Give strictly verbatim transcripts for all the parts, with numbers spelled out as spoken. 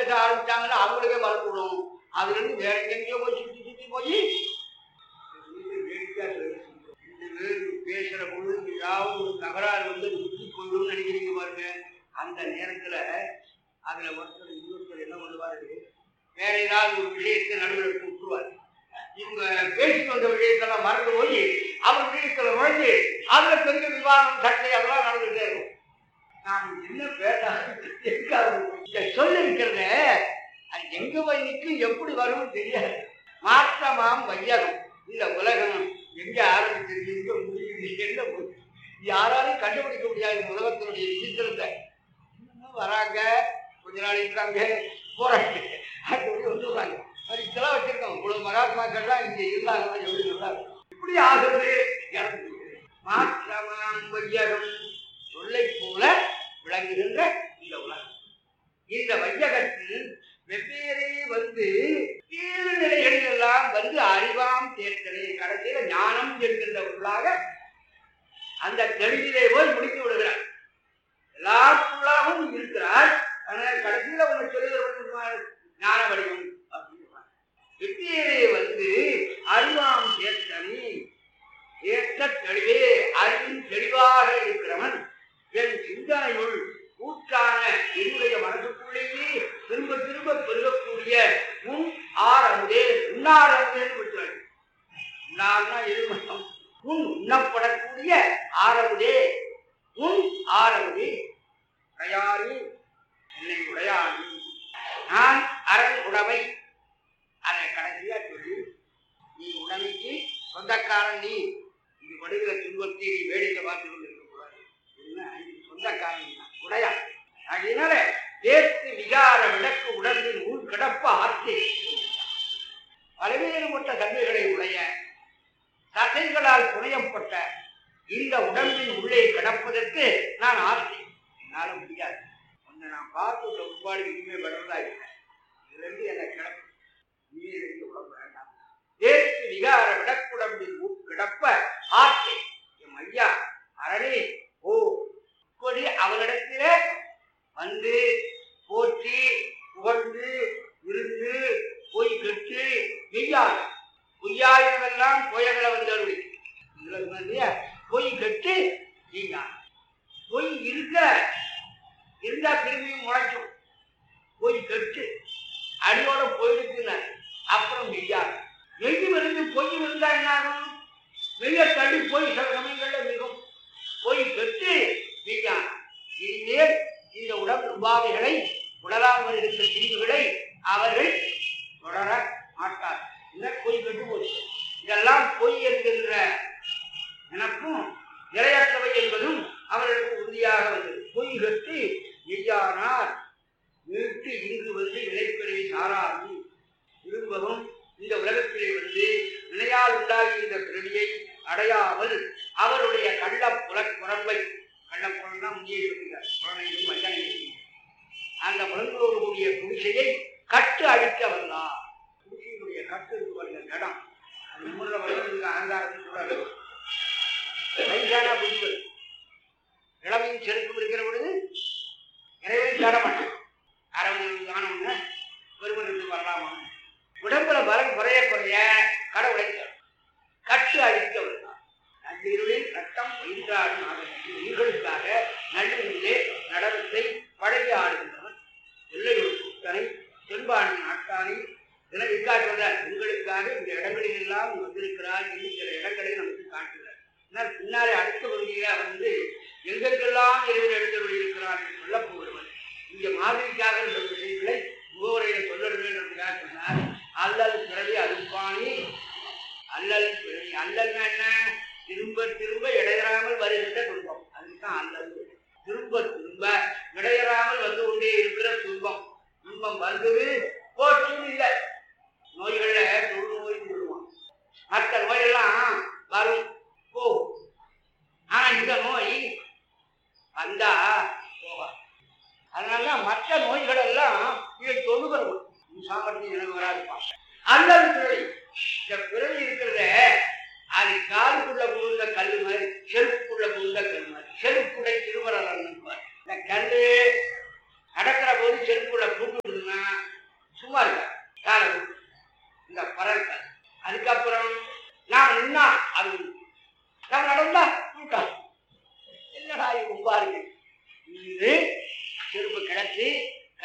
பேச ஆரம்பிச்சாங்கன்னா அவங்களுக்கே மறந்து விடும். அதுல இருந்து வேற எங்கேயோ போய் சுத்தி சுத்தி போய் பேசுற பொழுது ஏதாவது ஒரு தகராறு வந்து சுத்தி கொள்ளும் நினைக்கிறீங்க பாருங்க. அந்த நேரத்துல அதுல ஒருத்தர் இன்னொருத்தர் என்ன பண்ணுவாரு, வேற ஏதாவது ஒரு விஷயத்தை நடுவில் எடுத்து விட்டுருவாரு. இவங்க பேசிட்டு வந்த விஷயத்தெல்லாம் மறந்து போய் அவர் விஷயத்துல நுழைஞ்சு அதுல பெரிய விவாதம் சட்டை அதெல்லாம் நடந்துகிட்டே இருக்கும். நாம் என்ன பேச சொல்ல இருக்கிறத அது எங்க போய் நிற்கும் எப்படி வரும் தெரியாது. மாற்றமாம் வையகம், இந்த உலகம் எங்க ஆரம்பிச்சிருக்கு எங்க முடியுது என்ன யாராலையும் கண்டுபிடிக்க முடியாது. உலகத்தினுடைய விசித்திரத்தை இன்னும் வராங்க, கொஞ்ச நாள் இருக்கிறாங்க, போறாங்க, அப்படி வந்துடுறாங்க. அது இதெல்லாம் வச்சிருக்கோம். இவ்வளவு மகாத்மாக்கள் தான் இங்க இருந்தாங்கன்னா எப்படி நல்லா இருக்கும். இப்படி ஆகுது இறந்து. மாற்றமாம் வையகம், சொல்லை போல விளங்குகின்ற இந்த உலகம். இந்த வையகத்தில் வெவ்வேறு வந்து ஏழு நிலைகளில் எல்லாம் வந்து அறிவாம் தேர்தலே கடைசியில ஞானம் என்கின்ற பொருளாக அந்த தெளிவிலே போய் முடித்து விடுகிறார். எல்லாருக்குள்ளாகவும் இருக்கிறார். ஆனால் கடைசியில உன்னை சொல்லுகிற ஞான வடிவம் அப்படின்னு வெவ்வேறு வந்து அறிவாம் தேர்தனி ஏற்ற தெளிவே அறிவின் தெளிவாக இருக்கிறவன் என் சிந்தனையுள் கூற்றான என்னுடைய மனசுக்குள்ளேயே திரும்ப திரும்ப பெருகக்கூடிய உன் ஆரம்பே உண்ணாரம்பே பெற்றாள். உண்ணார்னா எதிர்மட்டம். உன் உண்ணப்படக்கூடிய ஆரம்பே உன் ஆரம்பே உடையானி என்னை உடையானி நான் அரண் உடமை. அதை கடைசியா சொல்லி நீ உடமைக்கு சொந்தக்காரன், நீ இது படுகிற துன்பத்தை நீ வேடிக்கை பார்த்து கொண்டு இருக்கக்கூடாது. சொந்தக்காரன் தான் உடையா. அதனால தேர்த்து விகார விளக்கு உடம்பின் உள் கிடப்ப ஆர்த்தி பல்வேறுபட்ட தன்மைகளை உடைய தசைகளால் புனையப்பட்ட இந்த உடம்பின் உள்ளே கிடப்பதற்கு நான் ஆர்த்தி என்னால முடியாது. ஒன்று நான் பார்த்து உட்பாடு இனிமே வளர்ந்தா இல்லை. இதுல இருந்து என்னை கிடப்பு இனிமே இருந்து உடம்பு வேண்டாம். தேர்த்து விகார விளக்குடம்பின் உள் கிடப்ப ஆர்த்தி என் ஐயா அரணே ஓ இப்படி அவனிடத்திலே வந்து போற்றி புகழ்ந்து இருந்து பொய் கெட்டு மெய்யாக பொய்யாயிரமெல்லாம் பொய்யகளை வந்தருளி பொய் கெட்டு மெய்யாக பொய் இருக்க இருந்தா திரும்பியும் முளைக்கும். பொய் கெட்டு அடியோட போயிடுச்சுன்னா அப்புறம் மெய்யாக மெய்யு இருந்து பொய் இருந்தா என்னாகும்? மெய்ய தள்ளி போய் சில சமயங்கள்ல மிகும். பொய் கெட்டு மெய்யாக இனிமே இந்த உடல் உபாதைகளை உடலால் வருகின்ற தீங்குகளை அவர்கள் தொடர மாட்டார். பொய் கெட்டு போச்சு. இதெல்லாம் பொய் என்கின்ற எனக்கும் நிலையற்றவை என்பதும் அவர்களுக்கு உறுதியாக வந்தது. பொய் கட்டு மெய்யானார் மீட்டு இங்கு வந்து நிலைப்பெறவை சாராது விரும்பவும் இந்த உலகத்திலே வந்து நிலையால் உண்டாகி இந்த பிறவியை அடையாமல் அவருடைய கள்ள புல குரம்பை கள்ளப்புறம்னா முந்தியை சொல்கிறார் புலனையும் மஞ்சனையும் அந்த புலங்களோடு கூடிய குடிசையை கட்டு அழிக்க வந்தார். குடிசையினுடைய கட்டு இருக்கு இடம் அது முன்ன வருவதற்கு அகங்காரத்தில் கூடாது. வயசான புதிகள் இளமையும் செருக்கும் இருக்கிற பொழுது இறைவனை தேட மாட்டான். அறுபது காணோம்னா பெருமனுக்கு வரலாமா? உடம்புல பலம் குறைய குறைய கடவுளை கட்டு அழிக்க வந்தார். நள்ளிருளில் ரத்தம் பயின்றாடும் உயிர்களுக்காக நள்ளிருளிலே நடனத்தை பழகி ஆடுகின்றவன் எல்லையொரு கூட்டனை தென்பாண்டி நாட்டானை என விற்காட்டுவதால் உங்களுக்காக இந்த இடங்களில் எல்லாம் வந்திருக்கிறார் என்று சில இடங்களை நமக்கு காட்டுகிறார். ஆனால் பின்னாலே அடுத்த பகுதியில அவர் வந்து எங்களுக்கெல்லாம் இறைவன் எழுந்தருளி இருக்கிறார் என்று சொல்ல போகிறவன் இங்க மாதிரிக்காக இந்த விஷயங்களை முகவரையில சொல்ல வேண்டும்ன்றதுக்காக சொன்னார். அல்லல் பிறவி அருப்பாணி அல்லல் பிறவி. அல்லல்னா என்ன? திரும்ப திரும்ப இடையறாமல் வருகின்ற துன்பம். அதுதான் அல்லல். திரும்ப திரும்ப இடையறாமல் வந்து கொண்டே இருக்கிற துன்பம். துன்பம் வந்தது போச்சும் இல்லை. நோய்கள்ல தொழு நோய் சொல்லுவான். மற்ற நோயெல்லாம் வரும் போகும். ஆனா இந்த நோய் வந்தா போகாது. அதனாலதான் மற்ற நோய்கள் எல்லாம் இதை தொழுகிறோம். சாமர்த்தியம் எனக்கு வராதுப்பான். அல்லல் பிறவி. இந்த பிறவி இருக்கிறத அது காலுக்குள்ள புகுந்த கல் மாதிரி, செருப்புக்குள்ள புகுந்த கல் மாதிரி. செருப்புடை திருவரல் இந்த கல்லு நடக்கிற போது செருப்புக்குள்ள பூண்டுனா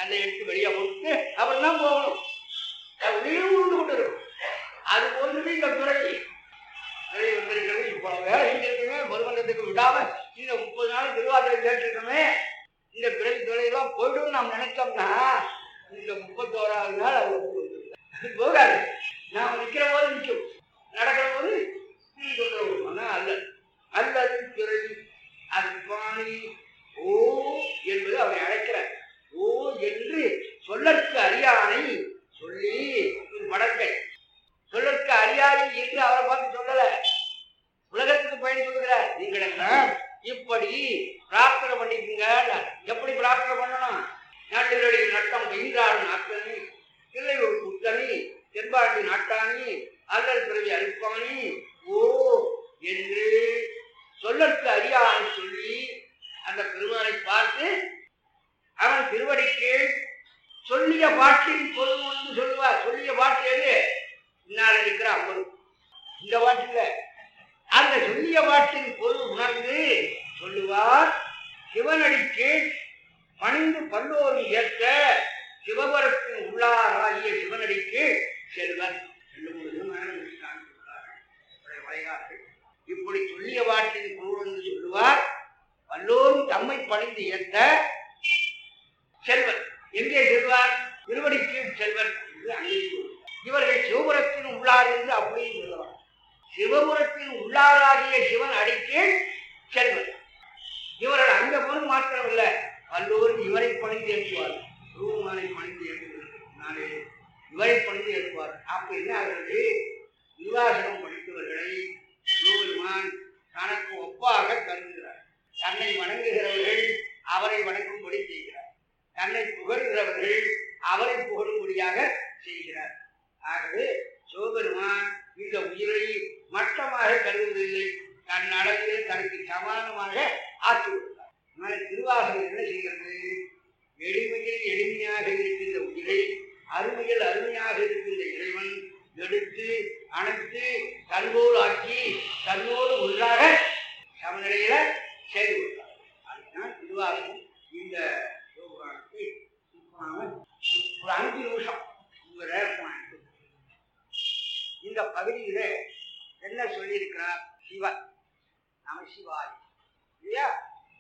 அதை எடுத்து வெளியே போட்டு அப்புறம் தான் போகணும். உயிரும் உண்டு கொண்டு இருக்கும். அது போன்றது இந்த துறை நிறைய வந்திருக்கிறது. இப்போ வேலை செஞ்சிருக்கோமே மறுமன்றத்துக்கு விடாம இந்த முப்பது நாள் திருவாதிரை கேட்டிருக்கோமே, இந்த பிறகு துறையெல்லாம் போய்டும் நாம் நினைச்சோம்னா இந்த முப்பத்தோராவது நாள் அது போகாது. நாம் நிற்கிற போது நிற்கும், நடக்கிற போது சொல்றோம். அல்ல அல்லது பிறகு அது பாணி ஓ என்பது அவனை அழைக்கிறார். ஓ என்று சொல்லற்கு அறியானை சொல்லி மடக்கை சொல்லற்கு அறியானை என்று அவரை பார்த்து சொல்லல, உலகத்துக்கு பயன் சொல்லுகிறார். நீங்கள் எல்லாம் இப்படி பிரார்த்தனை பண்ணிக்கீங்க. எப்படி பிரார்த்தனை பண்ணணும்? நாட்டுகளில் நட்டம் பயின்றாடு நாட்டனி இல்லை ஒரு புத்தனி தென்பாண்டி நாட்டானி அல்லல் பிறவி அறுப்பானி ஓ என்று சொல்லற்கு அறியானை சொல்லி அந்த பெருமானை பார்த்து அவன் திருவடிக்கு சொல்லிய பாட்டின் பொருள் ஒன்று சொல்லுவார். சொல்லிய பாட்டு எது? பின்னால் இருக்கிற அம்பது இந்த பாட்டில் அந்த சொல்லிய பாட்டின் பொருள் உணர்ந்து சொல்லுவார். சிவனடிக்கு பணிந்து பல்லோரும் ஏற்ற சிவபரத்தின் உள்ளாராகிய சிவனடிக்கு செல்வர் வளைகார்கள். இப்படி சொல்லிய பாட்டின் பொருள் என்று சொல்லுவார். பல்லோரும் தம்மை பணிந்து ஏற்ற செல்வர். எங்கே செல்வார்? திருவடிக்கு செல்வர் என்று அங்கே இவர்கள் சிவபுரத்தின் உள்ளார் என்று அப்படியே சொல்லுவார். சிவபுரத்தின் உள்ளாராகிய சிவன் அடிக்கு செல்வர். இவர்கள் அங்க போது மாத்திரமில்லை, பல்லோரும் இவரை பணிந்து ஏற்றுவார். ரூமானை பணிந்து ஏற்றுவார், இவரை பணிந்து ஏற்றுவார். அப்ப என்ன ஆகிறது? நிர்வாசனம் படித்தவர்களை சிவபெருமான் தனக்கு ஒப்பாக கருதுகிறார். தன்னை வணங்குகிறவர்கள் அவரை வணங்கும்படி செய்கிறார், தன்னை புகழ்கிறவர்கள் அவரை புகழும்படியாக செய்கிறார். ஆகவே சிவபெருமான் இந்த உயிரை மட்டமாக கருதுவதில்லை, தன் அளவில் தனக்கு சமானமாக ஆக்கி விடுகிறார். அதனால திருவாசகம் என்ன செய்கிறது? எளிமையில் எளிமையாக இருக்கின்ற உயிரை அருமையில் அருமையாக இருக்கின்ற இறைவன் எடுத்து அணைத்து தன்போடு ஆக்கி தன்னோடு ஒன்றாக சமநிலையில செய்து விடுறார். அதுதான் திருவாசகம். இந்த சிவபுராணத்தை ஒரு அஞ்சு நிமிஷம் உங்க நேரத்தை இந்த பகுதியில என்ன சொல்லியிருக்கிறார்? சிவன் நம சிவாய் இல்லையா?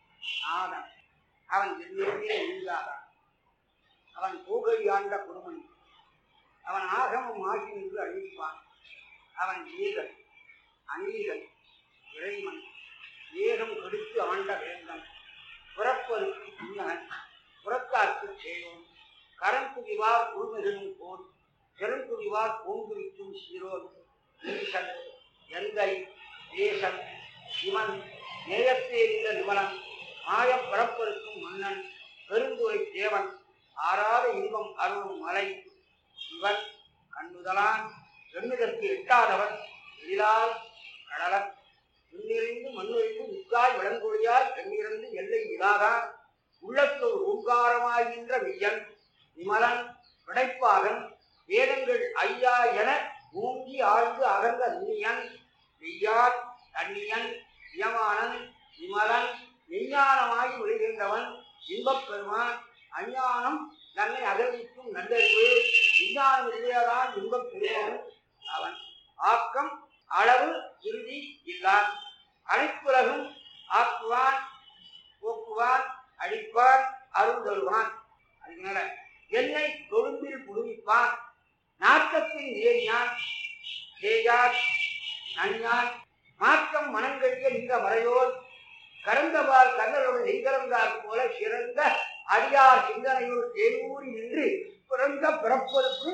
ஆதன் அவன் எல்லோருமே எழுதாதான், அவன் பூகை ஆண்ட குருமணி, அவன் ஆகமும் ஆகி என்று அழிப்பான், அவன் ஏகன் அநீகன் இறைவன் ஏகம் கெடுத்து ஆண்ட வேந்தன், புறப்பருக்கு புன்னகன் புறத்தார்க்கு செய்வோம், கரங்குவிவார் குழுமிகளும் போல் பெருங்குவிவார் பூங்குவிக்கும் சீரோன் ஈசன் எந்தை தேசன் சிவன் நேயத்தே இருந்த நிமலன் மாயம் பிறப்பருக்கும் மன்னன் பெருந்துரை தேவன் ஆறாத இன்பம் அருளும் மலை இவன் கண்ணுதலான் எண்ணுதற்கு எட்டாதவன் எழிலால் கடலன் விண்ணிறைந்து மண்ணிறைந்து முக்காய் விளங்கொழியாய் கண்ணிறந்து எல்லை இலாதான் உள்ளத்தோர் ஓங்காரமாகின்ற மெய்யன் விமலன் விடைப்பாகன் வேதங்கள் ஐயா என ஓங்கி ஆழ்ந்து அகர்ந்த நுண்ணியன் மெய்யான் கண்ணியன் இயமானன் விமலன் மெய்ஞானமாகி விழுகின்றவன் இன்பப் பெருமான் அஞ்ஞானம் தன்னை அகழ்விக்கும் நல்லறிவு விஞ்ஞானம் இல்லையதான் இன்பப் பெருமான் அவன் ஆக்கம் அளவு இறுதி இல்லான் அனைத்துலகும் ஆக்குவான் போக்குவான் அழிப்பான் அருள் தருவான். அதனால என்னை தொழும்பில் புதுவிப்பான் நாட்டத்தின் ஏரியான் சேயான் நன்யான் மாற்றம் மனங்கழிய இந்த வரையோர் கரந்தபால் கண்ணரோடு நெய்கலந்தார் போல சிறந்த அடியார் சிந்தனையோடு தேனூறி நின்று பிறந்த பிறப்பதற்கு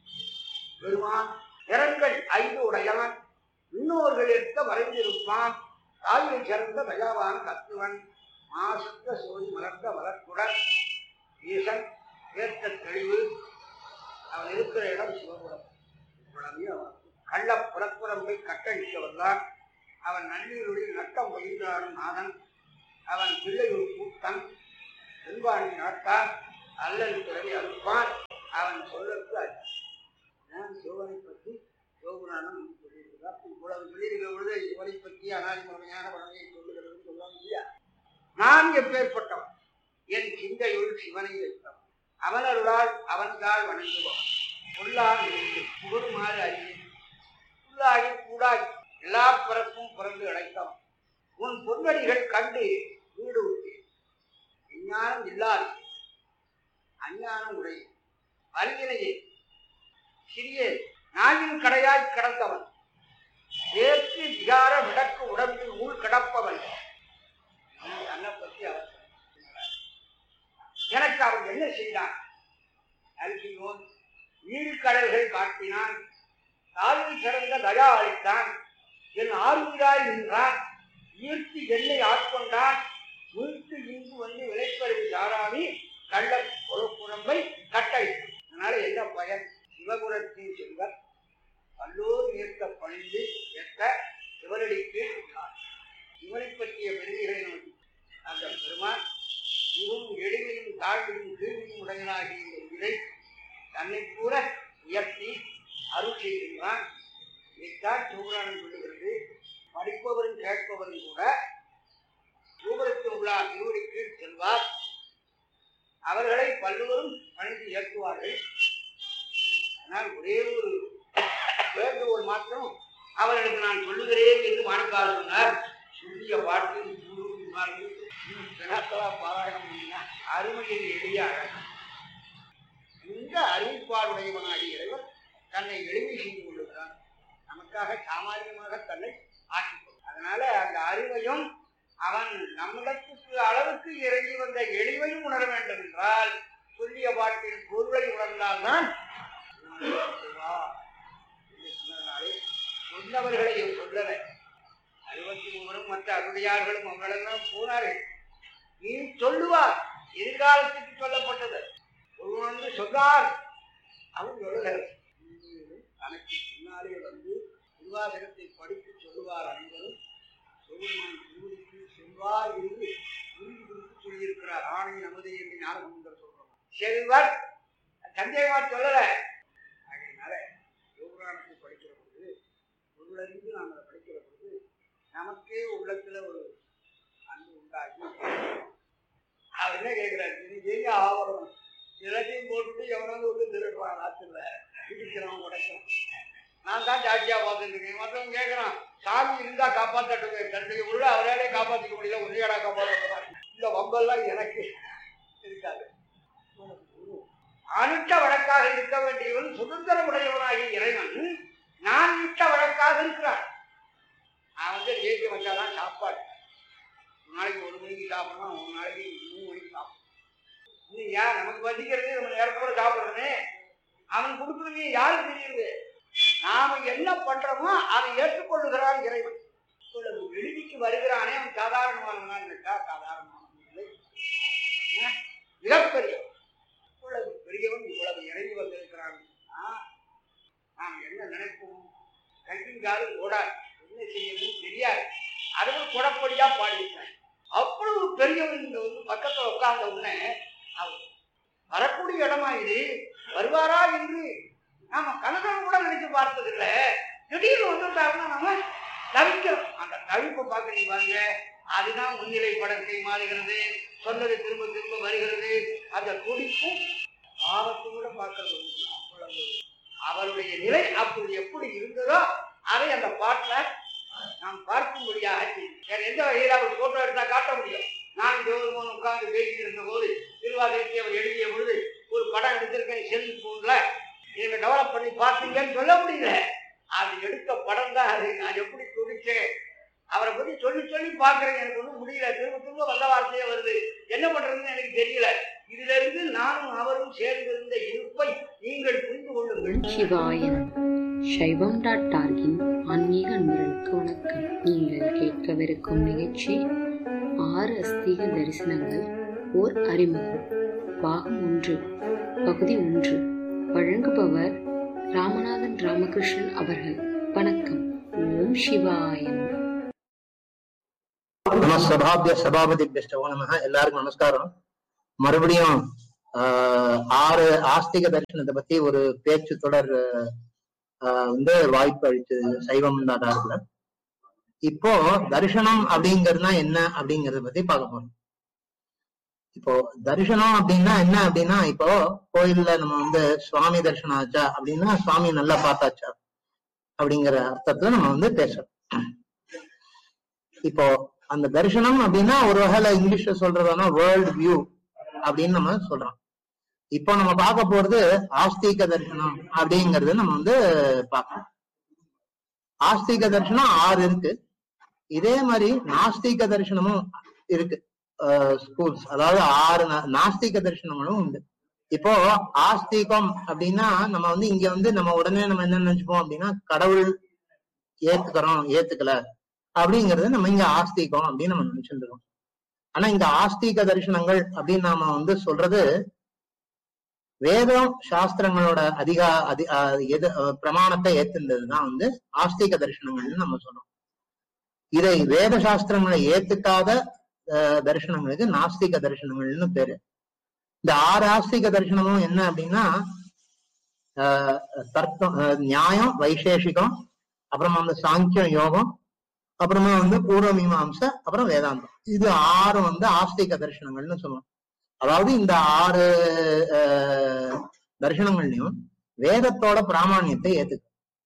பெருமான் திறங்கள் ஐந்து உடையவன் இன்னோர்கள் எடுத்த மறைந்திருப்பான் தாயை சிறந்த தயாவான் கத்துவன் மாசுத்த சோதி மலர்ந்த வளர்ப்புடன் ஈசன் ஏற்ற தெளிவு அவன் இருக்கிற இடம் சிவபுரம். அவன் கள்ள புறப்புறம்பை கட்டளிக்க வந்தான். அவன் நன்னீருடைய நட்டம் பயின்றாடும் நாதன். அவன் பிள்ளை ஒரு கூட்டன் தென்பாண்டி நாட்டான் அல்லல் பிறவி அறுப்பான். அவன் சொல்லற்கு நான் சிவனை பற்றி சிவபுராணம் சொல்லியிருக்கிறார். இவ்வளவு சொல்லியிருக்கிற பொழுது சிவனை பற்றி அனாதிமுறையான பழமையை சொல்லுகிறது சொல்ல முடியாது. நான் எப்பேற்பட்டவன்? என் சிந்தையுள் சிவனை வைத்தவன். அவனருளால் அவன்கால் வணங்குவோம். பொல்லால் புகழுமாறு அறிய புல்லாகி கூடாகி எல்லா பிறப்பும் பிறந்து அழைத்தவன் உன் பொன்வடிகள் கண்டு வீடு ஊட்டி விஞ்ஞானம் இல்லாது அஞ்ஞானம் உடைய அறிவினையை சிறிய நாயின் கடையாய் கடந்தவன் ஏற்று விகார விடக்கு உடம்பில் ஊழ் கிடப்பவன். தன்னை பற்றி அவர் எனக்கு அவன் என்ன செய்தான்? அல்கியோன் நீழ்கடல்கள் காட்டினான், தாயில் சிறந்த தயா அளித்தான், என் ஆறுவீராய் நின்றான், ஈர்த்து என்னை ஆட்கொண்டான், வீழ்த்து இங்கு வந்து விளைப்பறிவு சாராமி கள்ள குழம்பை கட்டளித்தான். அதனால என்ன பயன்? சிவகுரத்தின் செல்வர் பல்லோர் ஏற்க பணிந்து ஏற்க சிவனடிக்கு இவனை பற்றிய பெருமைகளை நோக்கி அந்த பெருமான் மிகவும் எளிமையும் தாழ்மையும் கீழ்மையும் உடையனாகிய இந்த உயிரை தன்னை கூட உயர்த்தி அருள் செய்கின்றான். இதைத்தான் சிவபுராணம் சொல்லுகிறது. படிப்பவரும் கேட்பவரும் கூட சிவபுரத்தில் உள்ள திருவடிக்கு செல்வார். அவர்களை பல்லுவரும் பணிந்து ஏற்றுவார்கள். ஆனால் ஒரே ஒரு வேண்டுகோள் மாத்திரம் அவர்களுக்கு நான் சொல்லுகிறேன் என்று மாணிக்கார் சொன்னார். சொல்லிய பாட்டில் பாராயணம் அருமையில் எளிய அழகம். இந்த அறிவிப்பாருடையவனாகிய இறைவர் தன்னை எளிமை செய்து கொள்ளுகிறான். நமக்காக சாமானியமாக தன்னை ஆக்கிக்கொள். அதனால அந்த அறிவையும் அவன் நம்மிடத்துக்கு அளவுக்கு இறங்கி வந்த எளிமையும் உணர வேண்டும் என்றால் சொல்லிய பாட்டின் பொருளை உணர்ந்தால்தான் சொன்னவர்களை சொல்லல. அறுபத்தி மூவரும் மற்ற அருடையார்களும் அவங்களெல்லாம் போனார்கள். நீ சொல்லுவார், எதிர்காலத்துக்கு சொல்லப்பட்டது. ஒருவன் வந்து சொன்னார், அவன் சொல்லுகிறார். தனக்கு பின்னாலே வந்து திருவாசகத்தை படித்து சொல்லுவார் அனைவரும் சொல்லுமான் திருவடிக்கு செல்வார் என்று உறுதி குறித்து சொல்லியிருக்கிறார். ஆணை நமது என்று ஞானசமுந்தர் சொல்றோம். செல்வர் சந்தேகமா சொல்லல. அதனால சிவபுராணத்தை படிக்கிற பொழுது உள்ளறிந்து நாம் அதை படிக்கிற பொழுது நமக்கே உள்ளத்துல ஒரு அன்பு உண்டாகி அவர் என்ன கேட்கிறார்? இது எங்க ஆவரணம் எல்லாத்தையும் போட்டுட்டு எவனாவது வந்து திருடுறான், ஆத்துல இடிக்கிறவன் உடைக்கிறான். நான் தான் ஜாஸ்தியா பார்த்துருக்கேன். மற்றவங்க கேட்கறான், சாமி இருந்தா காப்பாற்றட்டுங்க, தன்னுடைய உள்ள அவராலே காப்பாற்றிக்க முடியல, உன்னையாடா காப்பாற்ற. இந்த வம்பெல்லாம் எனக்கு இருக்காது. அனுட்ட வழக்காக இருக்க வேண்டியவன் சுதந்திர உடையவனாகிய இறைவன் நான் இட்ட வழக்காக இருக்கிறான். நான் வந்து ஜெயிக்க வச்சாதான் சாப்பாடு. ஒரு நாளைக்கு ஒரு மணிக்கு சாப்பிடணும், ஒரு நாளைக்கு மூணு மணிக்கு சாப்பிடணும். நீ யார் நமக்கு வசிக்கிறது? நம்ம நேரத்தோட சாப்பிடுறதுன்னு அவன் கொடுக்குறது யாருக்கு தெரியுது? நாம என்ன பண்றோமோ அதை ஏற்றுக்கொள்ளுகிறான் இறைவன். எழுதிக்கு வருகிறானே அவன் சாதாரணமானவனான் இருக்கா? சாதாரணமான மிகப்பெரிய இவ்வளவு பெரியவன் இவ்வளவு இறங்கி வந்திருக்கிறான். நாம் என்ன நினைப்போம்? கைங்காலும் ஓடாது, என்ன செய்யணும் தெரியாது. அதுவும் குடப்படியா பாடியிருக்கேன். அவ்வளவு பெரியவன் இந்த வந்து பக்கத்துல உட்கார்ந்த உடனே அவர் வரக்கூடிய இடமா இது, வருவாரா என்று நாம கனகம் கூட நினைச்சு பார்த்ததில்லை. திடீர்னு வந்துட்டாருன்னா நம்ம தவிக்கிறோம். அந்த தவிப்பை பார்க்கறீங்க பாருங்க, அதுதான் முன்னிலை படத்தை மாறுகிறது, சொன்னது திரும்ப திரும்ப வருகிறது. அந்த துடிப்பும் ஆபத்து கூட பார்க்கறது. அவ்வளவு அவருடைய நிலை அப்படி எப்படி இருந்ததோ அதை அந்த பாட்டுல நாம் பார்க்கும்படியாக வேற எந்த வகையில் அவர் போட்டோ எடுத்தா காட்ட முடியும். நான் ஜோதிமோன் உட்கார்ந்து பேசிட்டு இருந்த போது திருவாசகத்தை அவர் எழுதிய பொழுது ஒரு படம் எடுத்திருக்கேன் செல் போன்ல, இதை டெவலப் பண்ணி பார்த்தீங்கன்னு சொல்ல முடியல. அது எடுத்த படம் தான் அது. நான் எப்படி துடிச்சேன் அவரை பத்தி சொல்லி சொல்லி பாக்குறேன், எனக்கு ஒன்றும் முடியல. திரும்ப திரும்ப வந்த வார்த்தையே வருது, என்ன பண்றதுன்னு எனக்கு தெரியல. இதுல இருந்து நானும் அவரும் சேர்ந்திருந்த இருப்பை நீங்கள் புரிந்து கொள்ளுங்கள். சிவாயன் சைவம் டாட் டார்கின் ஆன்மீக அன்பர்களுக்கு வணக்கம். நீங்கள் கேட்கவிருக்கும் நிகழ்ச்சி ஆறு அஸ்தீக தரிசனங்கள் ஓர் அறிமுகம், பாகம் ஒன்று, பகுதி ஒன்று. வழங்குபவர் ராமநாதன் ராமகிருஷ்ணன் அவர்கள். வணக்கம். ஓம் சிவாயன். நமஸ்தபாபிய சபாபதிபியோ நம. எல்லாருக்கும் நமஸ்காரம். மறுபடியும் ஆஹ் ஆறு ஆஸ்திக தரிசனத்தை பத்தி ஒரு பேச்சு தொடர் ஆஹ் வந்து வாய்ப்பு அளிச்சது சைவம் நாடாருல. இப்போ தரிசனம் அப்படிங்கிறதுனா என்ன அப்படிங்கறத பத்தி பார்க்க போறோம். இப்போ தரிசனம் அப்படின்னா என்ன அப்படின்னா, இப்போ கோயில்ல நம்ம வந்து சுவாமி தரிசனம் ஆச்சா அப்படின்னா சுவாமி நல்லா பார்த்தாச்சா அப்படிங்கிற அர்த்தத்துல நம்ம வந்து பேசுறோம். இப்போ அந்த தரிசனம் அப்படின்னா ஒரு வகையில இங்கிலீஷ்ல சொல்றதுனா வேர்ல்ட் வியூ அப்படின்னு நம்ம சொல்றோம். இப்போ நம்ம பார்க்க போறது ஆஸ்திக தரிசனம் அப்படிங்கறது நம்ம வந்து பார்க்கணும். ஆஸ்திக தரிசனம் ஆறு இருக்கு. இதே மாதிரி நாஸ்திக தரிசனமும் இருக்கு. ஸ்கூல்ஸ் அதாவது ஆறு நாஸ்திக தரிசனங்களும் உண்டு. இப்போ ஆஸ்திகம் அப்படின்னா நம்ம வந்து இங்க வந்து நம்ம உடனே நம்ம என்ன நினைச்சுப்போம் அப்படின்னா கடவுள் ஏத்துக்கிறோம் ஏத்துக்கல அப்படிங்கறது நம்ம இங்க ஆஸ்திகம் அப்படின்னு நம்ம நினைச்சுட்டு இருக்கோம். ஆனா இந்த ஆஸ்திக தரிசனங்கள் அப்படின்னு நாம வந்து சொல்றது வேதம் சாஸ்திரங்களோட அதிகா அதி எது பிரமாணத்தை ஏத்துன்றதுதான் வந்து ஆஸ்திக தரிசனங்கள்னு நம்ம சொல்றோம். இதை வேத சாஸ்திரங்களை ஏத்துக்காத தரிசனங்களுக்கு நாஸ்திக தரிசனங்கள்னு பேரு. இந்த ஆறு ஆஸ்திக தரிசனமும் என்ன அப்படின்னா ஆஹ் தர்க்கம், நியாயம், வைசேஷிகம், அப்புறமா வந்து சாங்கியம், யோகம், அப்புறமா வந்து பூர்வ மீமாம்சை, அப்புறம் வேதாந்தம். இது ஆறு வந்து ஆஸ்திக தரிசனங்கள்னு சொல்லுவோம். அதாவது இந்த ஆறு அஹ் தரிசனங்கள்லயும் வேதத்தோட பிராமணியத்தை ஏத்துக்க.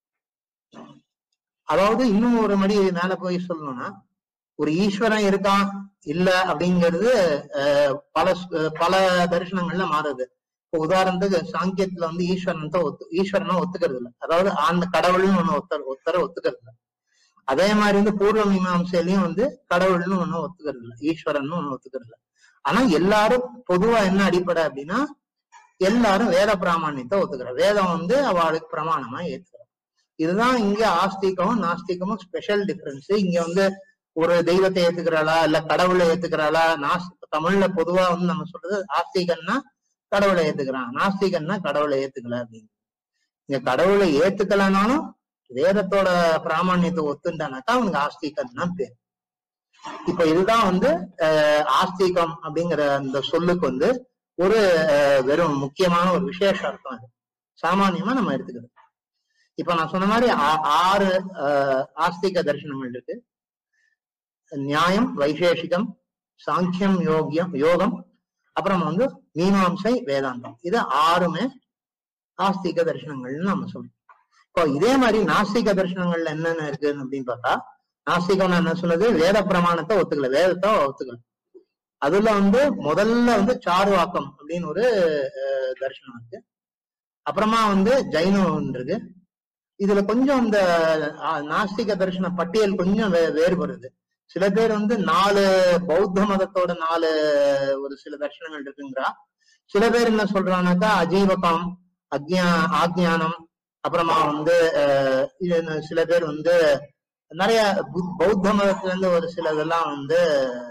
அதாவது இன்னும் ஒரு மணி மேல போய் சொல்லணும்னா ஒரு ஈஸ்வரன் இருக்கான் இல்ல அப்படிங்கிறது அஹ் பல பல தரிசனங்கள்ல மாறுது. இப்போ உதாரணத்துக்கு சாங்கியத்துல வந்து ஈஸ்வரன் தான் ஒத்து ஈஸ்வரனை ஒத்துக்கிறது இல்லை. அதாவது அந்த கடவுள்னு ஒண்ணு ஒத்தர ஒத்தர ஒத்துக்கிறது இல்லை. அதே மாதிரி வந்து பூர்வ மீமாம்சையிலயும் வந்து கடவுள்னு ஒண்ணு ஒத்துக்கிறது இல்லை, ஈஸ்வரன் ஒண்ணு ஒத்துக்கிறது இல்லை. ஆனா எல்லாரும் பொதுவா என்ன அடிப்படை அப்படின்னா எல்லாரும் வேத பிராமணியத்தை ஒத்துக்கிற, வேதம் வந்து அவளுக்கு பிரமாணமா ஏத்துக்கிறோம். இதுதான் இங்க ஆஸ்திகமும் நாஸ்திகமும் ஸ்பெஷல் டிஃபரன்ஸ். இங்க வந்து ஒரு தெய்வத்தை ஏத்துக்கிறாளா இல்ல கடவுளை ஏத்துக்கிறாளா, நாஸ் தமிழ்ல பொதுவா வந்து நம்ம சொல்றது ஆஸ்திகன்னா கடவுளை ஏத்துக்கிறான், நாஸ்திகன்னா கடவுளை ஏத்துக்கல அப்படின்னு. இங்க கடவுளை ஏத்துக்கலனாலும் வேதத்தோட பிராமணியத்தை ஒத்துண்டானாக்கா அவனுக்கு ஆஸ்திகன் தான் பேர். இப்ப இதுதான் வந்து அஹ் ஆஸ்திகம் அப்படிங்கிற அந்த சொல்லுக்கு வந்து ஒரு வெறும் முக்கியமான ஒரு விசேஷ அர்த்தம். அது சாமானியமா நம்ம எடுத்துக்கிறது. இப்ப நான் சொன்ன மாதிரி ஆறு அஹ் ஆஸ்திக தரிசனங்கள் இருக்கு. நியாயம், வைசேஷிகம், சாங்கியம், யோகியம் யோகம், அப்புறம் வந்து மீமாம்சை, வேதாந்தம். இது ஆறுமே ஆஸ்திக தரிசனங்கள்னு நம்ம சொல்றோம். இப்போ இதே மாதிரி நாஸ்திக தரிசனங்கள்ல என்னென்ன இருக்கு அப்படின்னு பார்த்தா, நாஸ்திகம் என்ன சொன்னது வேத பிரமாணத்தை ஒத்துக்கல, வேதத்தை ஒத்துக்கல. அதுல வந்து முதல்ல வந்து சாருவாக்கம் அப்படின்னு ஒரு தரிசனம் இருக்கு. அப்புறமா வந்து ஜைனம் இருக்கு. இதுல கொஞ்சம் இந்த நாஸ்திக தரிசன பட்டியல் கொஞ்சம் வே வேறுபடுது. சில பேர் வந்து நாலு பௌத்த மதத்தோட நாலு ஒரு சில தரிசனங்கள் இருக்குங்கிறா. சில பேர் என்ன சொல்றானாக்கா அஜீவகம், அக்ஞா ஆக்ஞானம், அப்புறமா வந்து அஹ் சில பேர் வந்து நிறைய பௌத்த மதத்துல இருந்து ஒரு சில இதெல்லாம் வந்து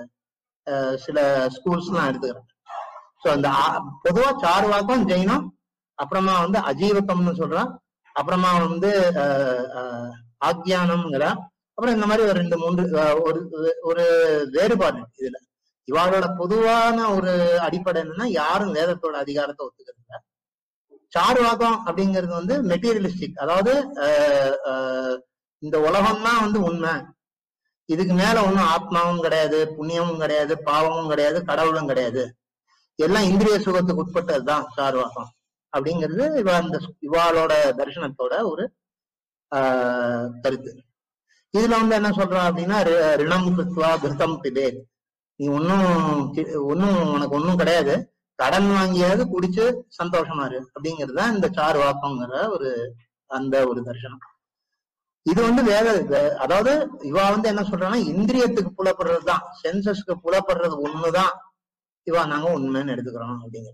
அஹ் சில ஸ்கூல்ஸ் எல்லாம் எடுத்துக்கிறாங்க. ஸோ அந்த பொதுவா சார்வாக்கம் ஜெயினம், அப்புறமா வந்து அஜீவகம்னு சொல்றான், அப்புறமா வந்து அஹ் ஆக்ஞானம்ங்கிற, அப்புறம் இந்த மாதிரி ஒரு ரெண்டு மூன்று ஒரு ஒரு வேறுபாடு இதுல. இவாளோட பொதுவான ஒரு அடிப்படை என்னன்னா யாரும் வேதத்தோட அதிகாரத்தை ஒத்துக்கிறது. சார்வாகம் அப்படிங்கிறது வந்து மெட்டீரியலிஸ்டிக், அதாவது இந்த உலகம்தான் வந்து உண்மை, இதுக்கு மேல ஒன்றும் ஆத்மாவும் கிடையாது, புண்ணியமும் கிடையாது, பாவமும் கிடையாது, கடவுளும் கிடையாது, எல்லாம் இந்திரிய சுகத்துக்கு உட்பட்டதுதான் சார்வாகம் அப்படிங்கிறது இவ அந்த இவாளோட தரிசனத்தோட ஒரு ஆஹ் கருத்து. இதுல வந்து என்ன சொல்றா அப்படின்னா ரிணம் கிருத்வா கிருத்தம் பிபேத், நீ ஒன்னும் ஒன்னும் உனக்கு ஒன்னும் கிடையாது, கடன் வாங்கியாவது குடிச்சு சந்தோஷமா இரு அப்படிங்கிறதுதான் இந்த சார்வாக்கங்கிற ஒரு அந்த ஒரு தரிசனம். இது வந்து வேற, அதாவது இவா வந்து என்ன சொல்றான்னா இந்திரியத்துக்கு புலப்படுறதுதான், சென்சஸ்க்கு புலப்படுறது ஒண்ணுதான் இவா நாங்க உண்மைன்னு எடுத்துக்கிறோம் அப்படிங்கிற.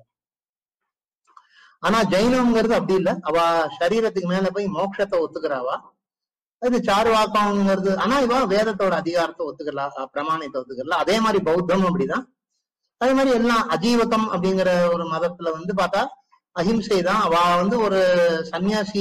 ஆனா ஜெயினம்ங்கிறது அப்படி இல்லை, அவ சரீரத்துக்கு மேல போய் மோட்சத்தை ஒத்துக்கிறாவா, அது சார்வாக்கம்ங்கிறது. ஆனா இவா வேதத்தோட அதிகாரத்தை ஒத்துக்கலாம், பிரமாணத்தை ஒத்துக்கலாம். அதே மாதிரி பௌத்தமும் அப்படிதான். அதே மாதிரி எல்லாம் அஜீவகம் அப்படிங்கிற ஒரு மதத்துல வந்து பார்த்தா அஹிம்சை தான். அவ வந்து ஒரு சன்னியாசி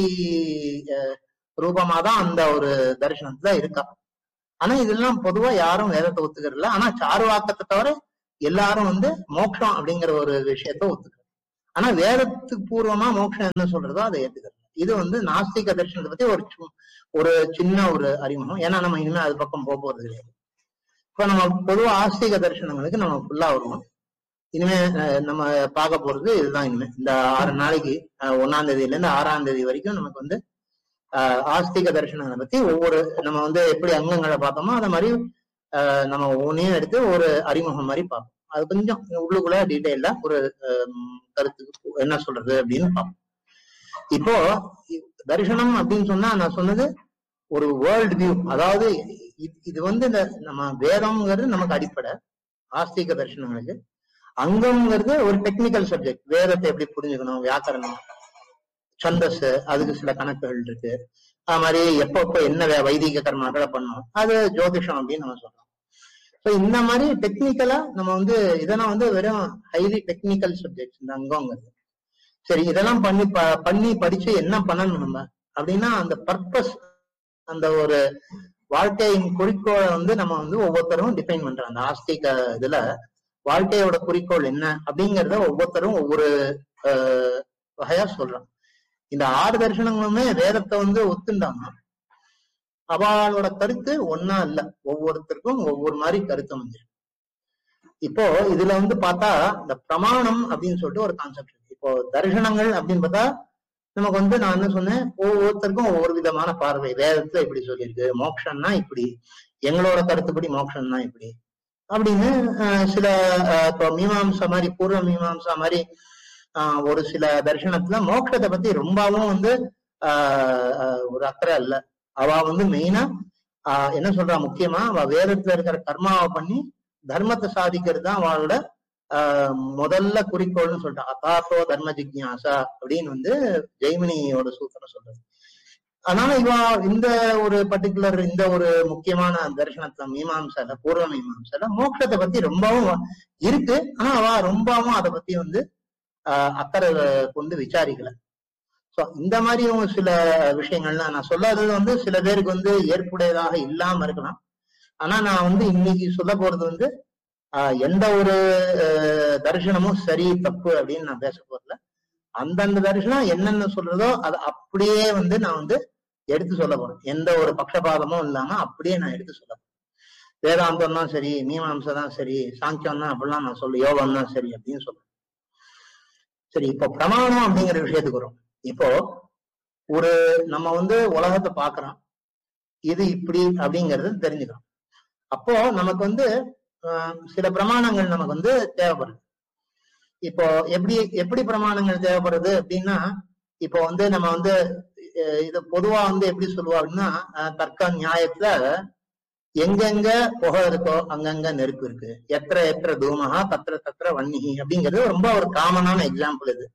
ரூபமாதான் அந்த ஒரு தரிசனத்துல இருக்கா. ஆனா இதெல்லாம் பொதுவா யாரும் வேதத்தை ஒத்துக்கிறதில்ல. ஆனா சார்வாக்கத்தை தவிர எல்லாரும் வந்து மோட்சம் அப்படிங்கிற ஒரு விஷயத்த ஒத்துக்கிறது. ஆனா வேதத்துக்கு பூர்வமா மோட்சம் என்ன சொல்றதோ அதை ஏத்துக்கிறது. இது வந்து நாஸ்திக தரிசனத்தை பத்தி ஒரு ஒரு சின்ன ஒரு அறிமுகம். ஏன்னா நம்ம இனிமே அது பக்கம் போக போறது கிடையாது. இப்ப நம்ம பொதுவா ஆஸ்திக தரிசனங்களுக்கு நம்ம ஃபுல்லா வருவோம். இனிமே நம்ம பார்க்க போறது இதுதான். இனிமே இந்த ஆறு நாளைக்கு ஒன்னாம் தேதியில இருந்து ஆறாம் தேதி வரைக்கும் நமக்கு வந்து ஆஹ் ஆஸ்திக தரிசனங்களை பத்தி ஒவ்வொரு நம்ம வந்து எப்படி அங்கங்களை பார்த்தோமோ அந்த மாதிரி ஆஹ் நம்ம ஒன்னையும் எடுத்து ஒரு அறிமுகம் மாதிரி பார்ப்போம். அது கொஞ்சம் உள்ளுக்குள்ள டீட்டெயிலா ஒரு கருத்துக்கு என்ன சொல்றது அப்படின்னு பார்ப்போம். இப்போ தரிசனம் அப்படின்னு சொன்னா நான் சொன்னது ஒரு வேர்ல்டு வியூ, அதாவது இது வந்து இந்த நம்ம வேதம்ங்கிறது நமக்கு அடிப்படை ஆஸ்திக தரிசனங்களுக்கு. அங்கம்ங்கிறது ஒரு டெக்னிக்கல் சப்ஜெக்ட், வேதத்தை எப்படி புரிஞ்சுக்கணும், வியாக்கரணம், சந்தஸ், அதுக்கு சில கணக்குகள் இருக்கு. அது மாதிரி எப்பப்போ என்ன வைதிக கர்மாக்களை பண்ணணும், அது ஜோதிஷம் அப்படின்னு நம்ம சொல்றோம். ஸோ இந்த மாதிரி டெக்னிக்கலா நம்ம வந்து இதெல்லாம் வந்து வெறும் ஹைலி டெக்னிக்கல் சப்ஜெக்ட் இந்த அங்கங்கிறது. சரி, இதெல்லாம் பண்ணி ப பண்ணி படிச்சு என்ன பண்ணணும் நம்ம அப்படின்னா, அந்த பர்பஸ், அந்த ஒரு வாழ்க்கையின் குறிக்கோளை வந்து நம்ம வந்து ஒவ்வொருத்தரும் டிஃபைன் பண்றோம். அந்த ஆஸ்திக இதுல வாழ்க்கையோட குறிக்கோள் என்ன அப்படிங்கிறத ஒவ்வொருத்தரும் ஒவ்வொரு ஆஹ் வகையா சொல்றோம். இந்த ஆறு தரிசனங்களுமே வேதத்தை வந்து ஒத்துண்டாங்க, அவளோட கருத்து ஒன்னா இல்ல, ஒவ்வொருத்தருக்கும் ஒவ்வொரு மாதிரி கருத்து வந்துருக்கு. இப்போ இதுல வந்து பார்த்தா இந்த பிரமாணம் அப்படின்னு சொல்லிட்டு ஒரு கான்செப்ட் இருக்கு. இப்போ தரிசனங்கள் அப்படின்னு பார்த்தா நமக்கு வந்து நான் என்ன சொன்னேன், ஒவ்வொருத்தருக்கும் ஒவ்வொரு விதமான பார்வை. வேதத்துல இப்படி சொல்லியிருக்கு, மோட்சம்னா இப்படி, எங்களோட கருத்துப்படி மோட்சம்னா இப்படி அப்படின்னு சில இப்போ மீமாம்சா மாதிரி, பூர்வ மீமாம்சா மாதிரி ஆஹ் ஒரு சில தரிசனத்துல மோட்சத்தை பத்தி ரொம்பவும் வந்து ஆஹ் ஒரு அக்கறை இல்ல. அவ வந்து மெயினா ஆஹ் என்ன சொல்றா, முக்கியமா அவ வேதத்துல இருக்கிற கர்மாவை பண்ணி தர்மத்தை சாதிக்கிறது தான் அவளோட ஆஹ் முதல்ல குறிக்கோள்னு சொல்றா. அதாத்தோ தர்ம ஜிக்யாசா அப்படின்னு வந்து ஜெய்மினியோட சூத்திரம் சொல்றது. அதனால இவா இந்த ஒரு பர்டிகுலர் இந்த ஒரு முக்கியமான தரிசனத்துல மீமாம்சால, பூர்வ மீமாம்சால மோட்சத்தை பத்தி ரொம்பவும் இருக்கு. ஆனா அவ ரொம்பவும் அதை பத்தி வந்து ஆஹ் அக்கறை கொண்டு விசாரிக்கல. சோ இந்த மாதிரியும் சில விஷயங்கள்லாம் நான் சொல்லாதது வந்து சில பேருக்கு வந்து ஏற்புடையதாக இல்லாம இருக்கலாம். ஆனா நான் வந்து இன்னைக்கு சொல்ல போறது வந்து ஆஹ் எந்த ஒரு தரிசனமும் சரி தப்பு அப்படின்னு நான் பேச போறதுல, அந்தந்த தரிசனம் என்னென்ன சொல்றதோ அதை அப்படியே வந்து நான் வந்து எடுத்து சொல்ல போறேன். எந்த ஒரு பட்சபாதமும் இல்லாம அப்படியே நான் எடுத்து சொல்ல போறேன். வேதாந்தம் தான் சரி, மீமாம்சை தான் சரி, சாங்கியம் தான் அப்படிலாம் நான் சொல்ல, யோகம் தான் சரி அப்படின்னு சொல்றேன். சரி, இப்போ பிரமாணம் அப்படிங்கிற விஷயத்துக்கு வரும். இப்போ ஒரு நம்ம வந்து உலகத்தை பாக்குறோம், இது இப்படி அப்படிங்கறது தெரிஞ்சுக்கிறோம். அப்போ நமக்கு வந்து ஆஹ் சில பிரமாணங்கள் நமக்கு வந்து தேவைப்படுது. இப்போ எப்படி எப்படி பிரமாணங்கள் தேவைப்படுது அப்படின்னா, இப்போ வந்து நம்ம வந்து இது பொதுவா வந்து எப்படி சொல்லுவா அப்படின்னா, தர்க்க நியாயத்துல எங்கெங்க புகை இருக்கோ அங்கங்க நெருப்பு இருக்கு, எத்திர எத்திர தூமகா தத்திர தத்திர வன்னிகி அப்படிங்கிறது ரொம்ப ஒரு காமனான எக்ஸாம்பிள். இது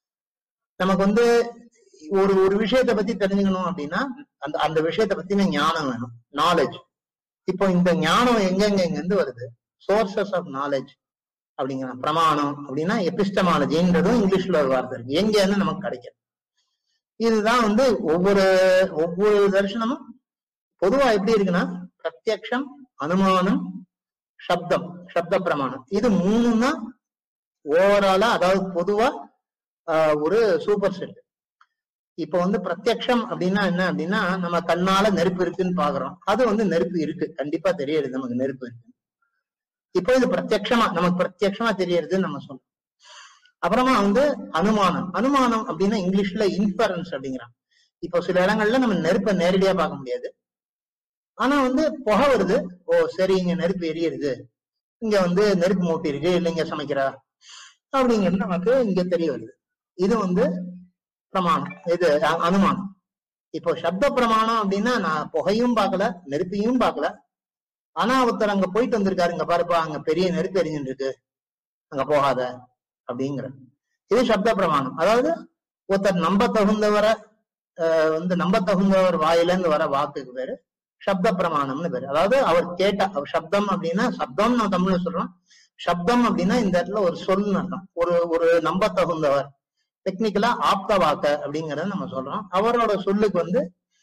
நமக்கு வந்து ஒரு ஒரு விஷயத்த பத்தி தெரிஞ்சுக்கணும் அப்படின்னா அந்த அந்த விஷயத்த பத்தின ஞானம் வேணும், நாலேஜ். இப்போ இந்த ஞானம் எங்கெங்க எங்க இருந்து வருது, சோர்சஸ் ஆஃப் நாலேஜ் அப்படிங்கிற பிரமாணம் அப்படின்னா எபிஸ்டமாலஜின்றதும் இங்கிலீஷ்ல ஒரு வார்த்தை இருக்கு, எங்க இருந்து நமக்கு கிடைக்கும். இதுதான் வந்து ஒவ்வொரு ஒவ்வொரு தரிசனமும் பொதுவா எப்படி இருக்குன்னா, பிரத்யக்ஷம், அனுமானம், சப்தம், சப்த பிரமாணம், இது மூணும் தான் ஓவராலா, அதாவது பொதுவா ஆஹ் ஒரு சூப்பர் செட். இப்போ வந்து பிரத்யக்ஷம் அப்படின்னா என்ன அப்படின்னா, நம்ம கண்ணால நெருப்பு இருக்குன்னு பாக்குறோம், அது வந்து நெருப்பு இருக்கு, கண்டிப்பா தெரியுது நமக்கு நெருப்பு இருக்கு. இப்போ இது பிரத்யக்ஷமா நமக்கு பிரத்யக்ஷமா தெரியறதுன்னு நம்ம சொல்றோம். அப்புறமா வந்து அனுமானம். அனுமானம் அப்படின்னா இங்கிலீஷ்ல இன்ஃபரன்ஸ் அப்படிங்கிறான். இப்போ சில இடங்கள்ல நம்ம நெருப்பை நேரடியா பார்க்க முடியாது, ஆனா வந்து புகை வருது, ஓ சரி இங்க நெருப்பு எரியுது, இங்க வந்து நெருப்பு மூட்டி இருக்கு, இல்ல இங்க சமைக்கிறா அப்படிங்கிறது நமக்கு இங்க தெரிய வருது. இது வந்து பிரமாணம், இது அனுமானம். இப்போ சப்த பிரமாணம் அப்படின்னா நான் புகையும் பார்க்கல, நெருப்பையும் பார்க்கல, ஆனா ஒருத்தர் அங்க போயிட்டு வந்திருக்காரு, இங்க பாருப்பா அங்க பெரிய நெருப்பு எரிஞ்சுட்டு இருக்கு, அங்க போகாத அப்படிங்கிற, இது சப்த பிரமாணம். அதாவது ஒருத்தர் நம்ப தகுந்தவரை அஹ் வந்து நம்ப தகுந்தவர் வாயில இருந்து வர வாக்குக்கு பேரு சப்த பிரமாணம்னு பேரு. அதாவது அவர் கேட்ட அவர் சப்தம் அப்படின்னா, சப்தம் நான் தமிழ்ல சொல்றோம், சப்தம் அப்படின்னா இந்த இடத்துல ஒரு சொல்னு அர்த்தம், ஒரு ஒரு நம்ப தகுந்தவர், டெக்னிக்கலா ஆப்த வாக்க அப்படிங்கறத நம்ம சொல்றோம். அவரோட சொல்லுக்கு வந்து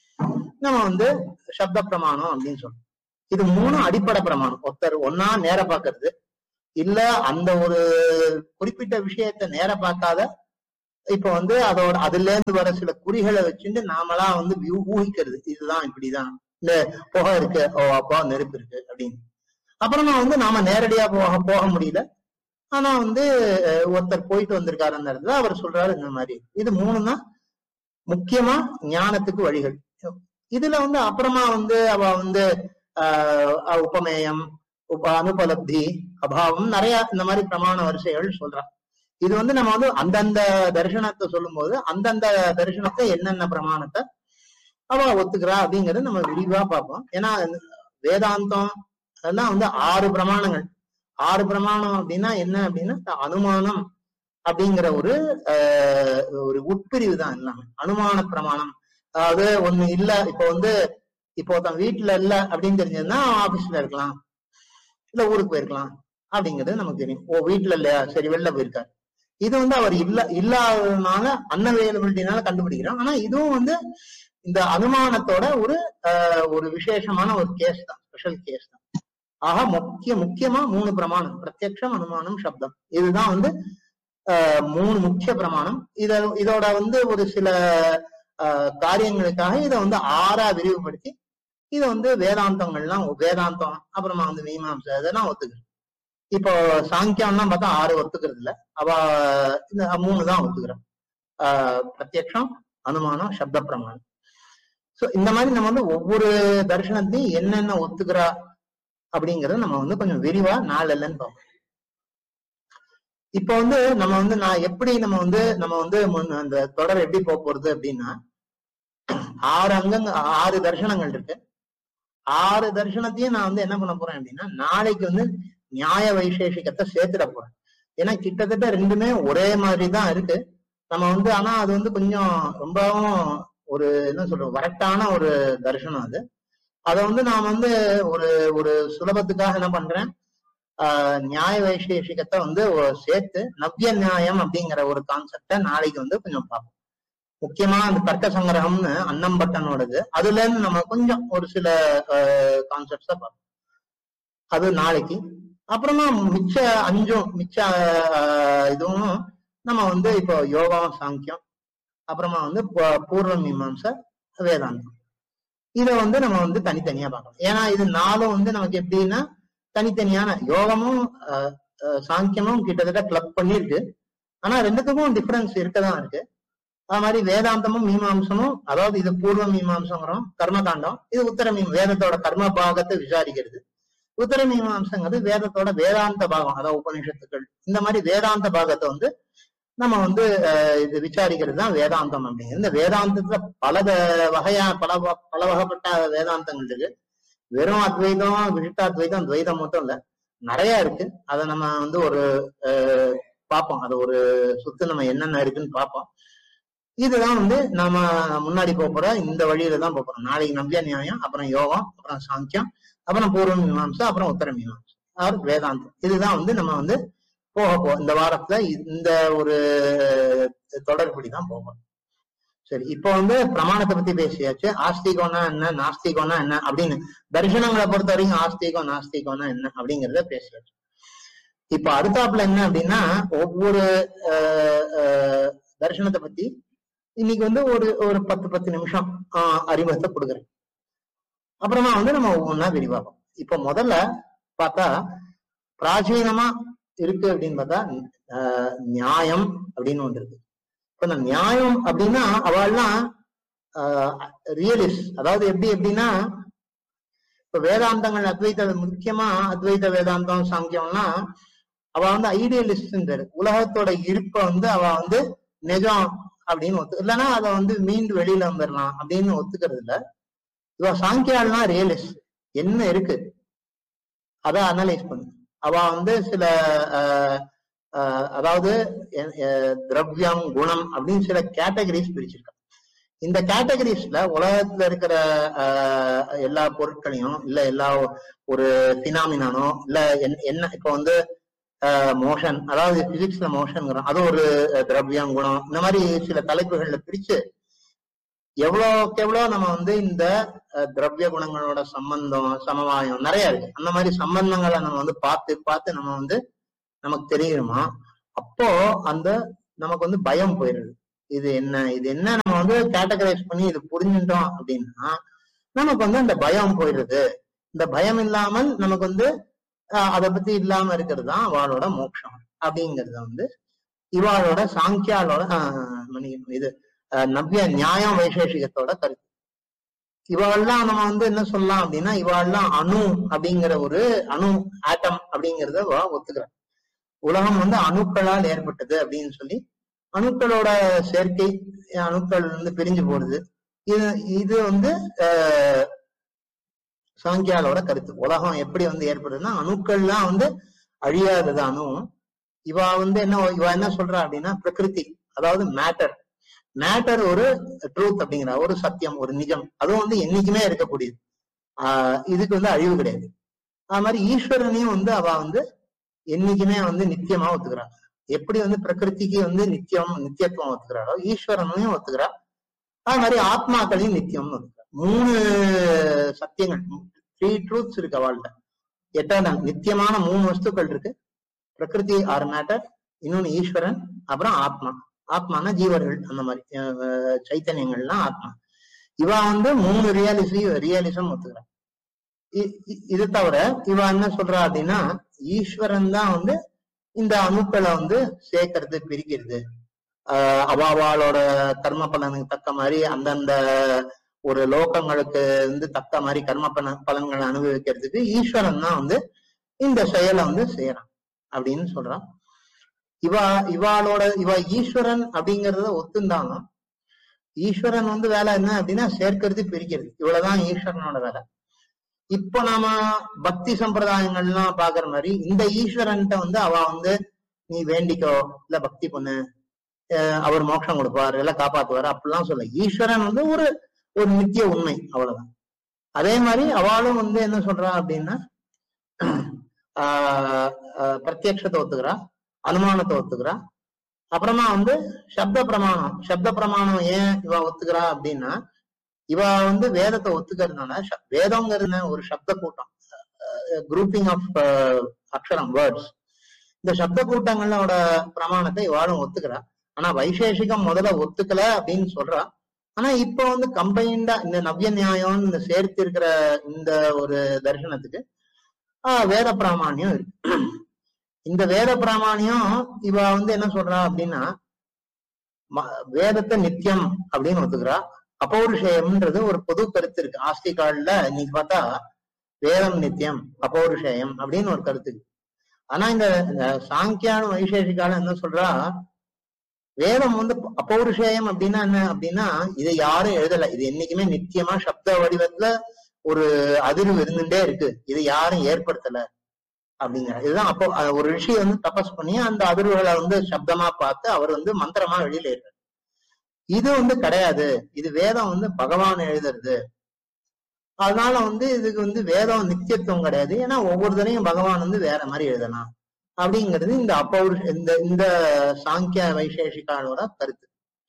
நம்ம வந்து சப்த பிரமாணம் அப்படின்னு சொல்றோம். இது மூணு அடிப்படை பிரமாணம். ஒருத்தர் ஒன்னா நேர பாக்குறது, இல்ல அந்த ஒரு குறிப்பிட்ட விஷயத்த நேர பார்க்காத, இப்ப வந்து அதோட அதுல இருந்து வர சில குறிகளை வச்சுட்டு நாமளா வந்து ஊகிக்கிறது, இதுதான் இப்படிதான், இந்த புகை இருக்கு, ஓ அப்பா நெருப்பு இருக்கு அப்படின்னு. அப்புறமா வந்து நாம நேரடியா போக போக முடியல, ஆனா வந்து ஒருத்தர் போயிட்டு வந்திருக்காரு அந்த இடத்துல, அவர் சொல்றாரு இந்த மாதிரி. இது மூணு தான் முக்கியமா ஞானத்துக்கு வழிகள். இதுல வந்து அப்புறமா வந்து அவ வந்து ஆஹ் உபமேயம், உப அனுபலப்தி, அபாவம், நிறைய இந்த மாதிரி பிரமாண வரிசைகள் சொல்றான். இது வந்து நம்ம வந்து அந்தந்த தரிசனத்தை சொல்லும் போது அந்தந்த தரிசனத்தை என்னென்ன பிரமாணத்தை அவ ஒத்துக்கிறா அப்படிங்கறது நம்ம விரிவா பார்ப்போம். ஏன்னா வேதாந்தம் அதெல்லாம் வந்து ஆறு பிரமாணங்கள். ஆறு பிரமாணம் அப்படின்னா என்ன அப்படின்னா அனுமானம் அப்படிங்கிற ஒரு ஆஹ் ஒரு உட்பிரிவு தான் எல்லாமே. அனுமான பிரமாணம், அதாவது ஒண்ணு இல்ல, இப்ப வந்து இப்போ தான் வீட்டுல இல்ல அப்படின்னு தெரிஞ்சதுன்னா ஆபீஸ்ல இருக்கலாம், இல்ல ஊருக்கு போயிருக்கலாம் அப்படிங்கிறது நமக்கு தெரியும். ஓ வீட்டுல இல்லையா, சரி வெளில போயிருக்காரு. இது வந்து அவர் இல்ல இல்லாததுனால அன்அவைலபிலிட்டினால கண்டுபிடிக்கிறோம். ஆனா இதுவும் வந்து இந்த அனுமானத்தோட ஒரு ஆஹ் ஒரு விசேஷமான ஒரு கேஸ் தான், ஸ்பெஷல் கேஸ் தான். ஆக முக்கிய முக்கியமா மூணு பிரமாணம், பிரத்யக்ஷம், அனுமானம், சப்தம். இதுதான் வந்து ஆஹ் மூணு முக்கிய பிரமாணம். இத இதோட வந்து ஒரு சில ஆஹ் காரியங்களுக்காக இதை வந்து ஆறா விரிவுபடுத்தி இதை வந்து வேதாந்தங்கள்லாம், வேதாந்தம் அப்புறமா வந்து மீமாம்சை இதெல்லாம் ஒத்துக்கிறது. இப்போ சாங்கியம்லாம் பார்த்தா ஆறு ஒத்துக்கிறது இல்ல, அவ இந்த மூணு தான் ஒத்துக்கிறோம். ஆஹ் பிரத்யக்ஷம், அனுமானம், சப்த பிரமாணம். சோ இந்த மாதிரி நம்ம வந்து ஒவ்வொரு தரிசனத்தையும் என்னென்ன ஒத்துக்கிறா அப்படிங்கறத நம்ம வந்து கொஞ்சம் விரிவா நாள் இல்லைன்னு பார்ப்போம். இப்ப வந்து நம்ம வந்து நான் எப்படி நம்ம வந்து நம்ம வந்து அந்த தொடர் எப்படி போக போறது அப்படின்னா, ஆறு அங்கங்க ஆறு தரிசனங்கள் இருக்கு. ஆறு தரிசனத்தையும் நான் வந்து என்ன பண்ண போறேன் அப்படின்னா, நாளைக்கு வந்து நியாய வைசேஷிகத்தை சேர்த்துட போறேன். ஏன்னா கிட்டத்தட்ட ரெண்டுமே ஒரே மாதிரி தான் இருக்கு. நம்ம வந்து ஆனா அது வந்து கொஞ்சம் ரொம்பவும் ஒரு என்ன சொல்றோம் வரட்டான ஒரு தரிசனம் அது. அதை வந்து நான் வந்து ஒரு ஒரு சுலபத்துக்காக என்ன பண்றேன், ஆஹ் நியாய வைசேஷிகத்தை வந்து சேர்த்து நவ்ய நியாயம் அப்படிங்கிற ஒரு கான்செப்டை நாளைக்கு வந்து கொஞ்சம் பார்ப்போம். முக்கியமா அந்த தர்க்க சங்கிரகம்னு அன்னம்பட்டனோடது, அதுல இருந்து நம்ம கொஞ்சம் ஒரு சில கான்செப்ட்ஸ பார்ப்போம். அது நாளைக்கு. அப்புறமா மிச்ச அஞ்சும் மிச்ச இதுவும் நம்ம வந்து இப்போ யோகம், சாங்கியம், அப்புறமா வந்து பூர்வ மீமாம்சை, வேதாந்தம், இதை வந்து நம்ம வந்து தனித்தனியா பார்க்கணும். ஏன்னா இது நாளும் வந்து நமக்கு எப்படின்னா தனித்தனியான யோகமும் சாங்கியமும் கிட்டத்தட்ட கிளப் பண்ணிருக்கு. ஆனா ரெண்டுத்துக்கும் டிஃபரன்ஸ் இருக்கதான் இருக்கு. அது மாதிரி வேதாந்தமும் மீமாம்சமும், அதாவது இது பூர்வ மீமாம்சங்கிறோம் கர்மகாண்டம், இது உத்தர மீ வேதத்தோட கர்ம பாகத்தை விசாரிக்கிறது. உத்தர மீமாம்சங்கிறது வேதத்தோட வேதாந்த பாகம், அதாவது உபநிஷத்துக்கள். இந்த மாதிரி வேதாந்த பாகத்தை வந்து நம்ம வந்து இது விசாரிக்கிறது தான் வேதாந்தம் அப்படிங்கிறது. இந்த வேதாந்தத்துல பல வகையா பல பல வகைப்பட்ட வேதாந்தங்கள் இருக்கு. வெறும் அத்வைதம், விசிஷ்டாத்வைதம், துவைதம் மட்டும் இல்ல, நிறைய இருக்கு. அதை நம்ம வந்து ஒரு அஹ் பார்ப்போம். அது ஒரு சுத்து நம்ம என்னென்ன இருக்குன்னு பார்ப்போம். இதுதான் வந்து நம்ம முன்னாடி போற இந்த வழியில தான் போறோம். நாளைக்கு நவ்ய நியாயம், அப்புறம் யோகம், அப்புறம் சாங்கியம், அப்புறம் பூர்வ மீமாம்சா, அப்புறம் உத்தர மீமாம்சா, அவர் வேதாந்தம். இதுதான் வந்து நம்ம வந்து போக போ இந்த வாரத்துல இந்த ஒரு தொடர்படிதான் போகணும். சரி, இப்போ வந்து பிரமாணத்தை பத்தி பேசியாச்சு. ஆஸ்திகம்னா என்ன, நாஸ்திகம்னா என்ன அப்படின்னு தரிசனங்களை பொறுத்த வரைக்கும் ஆஸ்திகம் நாஸ்திகம்னா என்ன அப்படிங்கிறத பேசியாச்சு. இப்ப அடுத்தாப்புல என்ன அப்படின்னா, ஒவ்வொரு அஹ் தரிசனத்தை பத்தி இன்னைக்கு வந்து ஒரு ஒரு பத்து பத்து நிமிஷம் ஆஹ் அறிமுகத்தை கொடுக்குறேன். அப்புறமா வந்து நம்ம ஒவ்வொன்றா விரிவாகும். இப்ப முதல்ல பார்த்தா பிராச்சீனமா இருக்கு அப்படின்னு பார்த்தா ஆஹ் நியாயம் அப்படின்னு ஒன்று இருக்கு. இப்ப இந்த நியாயம் அப்படின்னா அவள்லாம் ஆஹ் ரியலிஸ்ட். அதாவது எப்படி எப்படின்னா, இப்ப வேதாந்தங்கள் அத்வைத முக்கியமா அத்வைத வேதாந்தம், சாங்கியம்னா அவ வந்து ஐடியலிஸ்ட். உலகத்தோட இருப்ப வந்து அவ வந்து நிஜம் அப்படின்னு ஒத்து, இல்லைன்னா அதை வந்து மீண்டு வெளியில வந்துடலாம் அப்படின்னு ஒத்துக்கிறது இல்ல. இவ சாங்கியாள்னா ரியலிஸ்ட், என்ன இருக்கு அதை அனலைஸ் பண்ணு. அவ வந்து சில அஹ் அதாவது திரவியம், குணம் அப்படின்னு சில கேட்டகரிஸ் பிரிச்சிருக்கா. இந்த கேட்டகரிஸ்ல உலகத்துல இருக்கிற அஹ் எல்லா பொருட்களையும், இல்ல எல்லா ஒரு பினாமினானோ, இல்ல என்ன இப்ப வந்து மோஷன், அதாவது பிசிக்ஸ்ல மோஷன்ங்கிறோம், அது ஒரு திரவியம், குணம், இந்த மாதிரி சில தலைப்புகள்ல பிரிச்சு எவ்வளோக்கு எவ்வளோ நம்ம வந்து இந்த திரவிய குணங்களோட சம்பந்தம், சமவாயம் நிறைய இருக்கு. அந்த மாதிரி சம்பந்தங்களை நம்ம வந்து பார்த்து பார்த்து நம்ம வந்து நமக்கு தெரியுமா, அப்போ அந்த நமக்கு வந்து பயம் போயிடுது. இது என்ன இது என்ன நம்ம வந்து கேட்டகரைஸ் பண்ணி இது புரிஞ்சுட்டோம் அப்படின்னா நமக்கு வந்து அந்த பயம் போயிடுது. இந்த பயம் இல்லாமல் நமக்கு வந்து அதை பத்தி இல்லாம இருக்கிறது தான் அவளோட மோட்சம். அப்படிங்கறத வந்து இவாளோட சாங்கியாலோட ஆஹ் மன்னிக்கணும் இது நவ்ய நியாயம் வைசேஷிகத்தோட கருத்து. இவாள்லாம் நம்ம வந்து என்ன சொல்லலாம் அப்படின்னா இவாள்லாம் அணு அப்படிங்கிற ஒரு அணு ஆட்டம் அப்படிங்கிறத ஒத்துக்கிறான். உலகம் வந்து அணுக்களால் ஏற்பட்டது அப்படின்னு சொல்லி அணுக்களோட சேர்க்கை அணுக்கள் வந்து பிரிஞ்சு போடுது. இது இது வந்து அஹ் சாங்கியாலோட கருத்து. உலகம் எப்படி வந்து ஏற்படுதுன்னா அணுக்கள்லாம் வந்து அழியாதது அணு. இவா வந்து என்ன இவா என்ன சொல்றா அப்படின்னா பிரகிருதி அதாவது மேட்டர் மேட்டர் ஒரு ட்ரூத் அப்படிங்கிற ஒரு சத்தியம் ஒரு நிஜம் அதுவும் வந்து என்னைக்குமே இருக்கக்கூடியது. ஆஹ் இதுக்கு வந்து அழிவு கிடையாது. அது மாதிரி ஈஸ்வரனையும் வந்து அவ வந்து என்னைக்குமே வந்து நித்தியமா ஒத்துக்கிறாங்க. எப்படி வந்து பிரகிருதிக்கு வந்து நித்தியம் நித்தியத்துவம் ஒத்துக்கிறாரோ ஈஸ்வரனையும் ஒத்துக்கிறா. அது மாதிரி ஆத்மாக்களையும் நித்தியம்னு ஒத்துக்கிறா. மூணு சத்தியங்கள் த்ரீ ட்ரூத்ஸ் இருக்கு அவள்கிட்ட. எட்டர்னல் நித்தியமான மூணு வஸ்துக்கள் இருக்கு. பிரகிருதி ஆர் மேட்டர், இன்னொன்னு ஈஸ்வரன், அப்புறம் ஆத்மா. ஆத்மானா ஜீவர்கள் அந்த மாதிரி சைத்தன்யங்கள்லாம் ஆத்மா. இவா வந்து மூணு ரியாலிசி ரியாலிசம் ஒத்துக்கிறான். இது தவிர இவா என்ன சொல்றா அப்படின்னா ஈஸ்வரன் தான் வந்து இந்த அணுக்களை வந்து சேர்க்கறது பிரிக்கிறது. ஆஹ் அவாவாளோட கர்ம பலனுக்கு தக்க மாதிரி அந்தந்த ஒரு லோகங்களுக்கு வந்து தக்க மாதிரி கர்ம பல பலன்களை அனுபவிக்கிறதுக்கு ஈஸ்வரன் தான் வந்து இந்த செயலை வந்து செய்யறான் அப்படின்னு சொல்றான். இவா இவாளோட இவ ஈஸ்வரன் அப்படிங்கறத ஒத்துந்தாங்க. ஈஸ்வரன் வந்து வேலை என்ன அப்படின்னா சேர்க்கிறது பிரிக்கிறது, இவ்வளவுதான் ஈஸ்வரனோட வேலை. இப்ப நாம பக்தி சம்பிரதாயங்கள்லாம் பாக்குற மாதிரி இந்த ஈஸ்வரன்ட்ட வந்து அவ வந்து நீ வேண்டிக்கோ இல்ல பக்தி பண்ணு அவர் மோட்சம் கொடுப்பார் இல்ல காப்பாத்துவாரு அப்படிலாம் சொல்ல. ஈஸ்வரன் வந்து ஒரு ஒரு நித்திய உண்மை அவ்வளவுதான். அதே மாதிரி அவளும் வந்து என்ன சொல்றா அப்படின்னா ஆஹ் பிரத்யக்ஷத்தை ஒத்துக்கிறா, அனுமானத்தை ஒத்துக்கிறா. அப்புறமா வந்து சப்த பிரமாணம் சப்த பிரமாணம் ஏன் இவ ஒத்துக்கிறா அப்படின்னா இவ வந்து வேதத்தை ஒத்துக்கிறதுனால வேதங்கிறது ஒரு சப்த கூட்டம், குரூப்பிங் ஆஃப் அக்ஷரம் வேர்ட்ஸ். இந்த சப்த கூட்டங்களோட பிரமாணத்தை இவாளும் ஒத்துக்கிறா. ஆனா வைசேஷிகம் முதல்ல ஒத்துக்கல அப்படின்னு சொல்றா. ஆனா இப்ப வந்து கம்பைண்டா இந்த நவ்ய நியாயம் இந்த சேர்த்து இருக்கிற இந்த ஒரு தரிசனத்துக்கு ஆஹ் வேத பிராமான்யம் இருக்கு. இந்த வேத பிராமான்யம் இவ வந்து என்ன சொல்றா அப்படின்னா வேதத்தை நித்தியம் அப்படின்னு ஒத்துக்கிறா. அபௌருஷேயம்ன்றது ஒரு பொது கருத்து இருக்கு ஆஸ்திகால்ல. இன்னைக்கு பார்த்தா வேதம் நித்தியம் அபௌருஷேயம் அப்படின்னு ஒரு கருத்து இருக்கு. ஆனா இந்த சாங்கியான வைசேஷிகால என்ன சொல்றா வேதம் வந்து அபௌருஷேயம் அப்படின்னா என்ன அப்படின்னா இதை யாரும் எழுதல, இது என்னைக்குமே நித்தியமா சப்த வடிவத்துல ஒரு அதிர்வு இருந்துட்டே இருக்கு, இது யாரும் ஏற்படுத்தல அப்படிங்கிற. இதுதான் அப்போ ஒரு ரிஷி வந்து தபஸ் பண்ணி அந்த அதிர்வுகளை வந்து சப்தமா பார்த்து அவர் வந்து மந்திரமா வெளியில ஏறாரு. இது வந்து கிடையாது, இது வேதம் வந்து பகவான் எழுதுறது. அதனால வந்து இதுக்கு வந்து வேதம் நித்தியத்துவம் கிடையாது, ஏன்னா ஒவ்வொரு தடையும் பகவான் வந்து வேற மாதிரி எழுதலாம் அப்படிங்கிறது இந்த அப்பௌரு இந்த இந்த சாங்கிய வைசேஷிகாலோட கருத்து.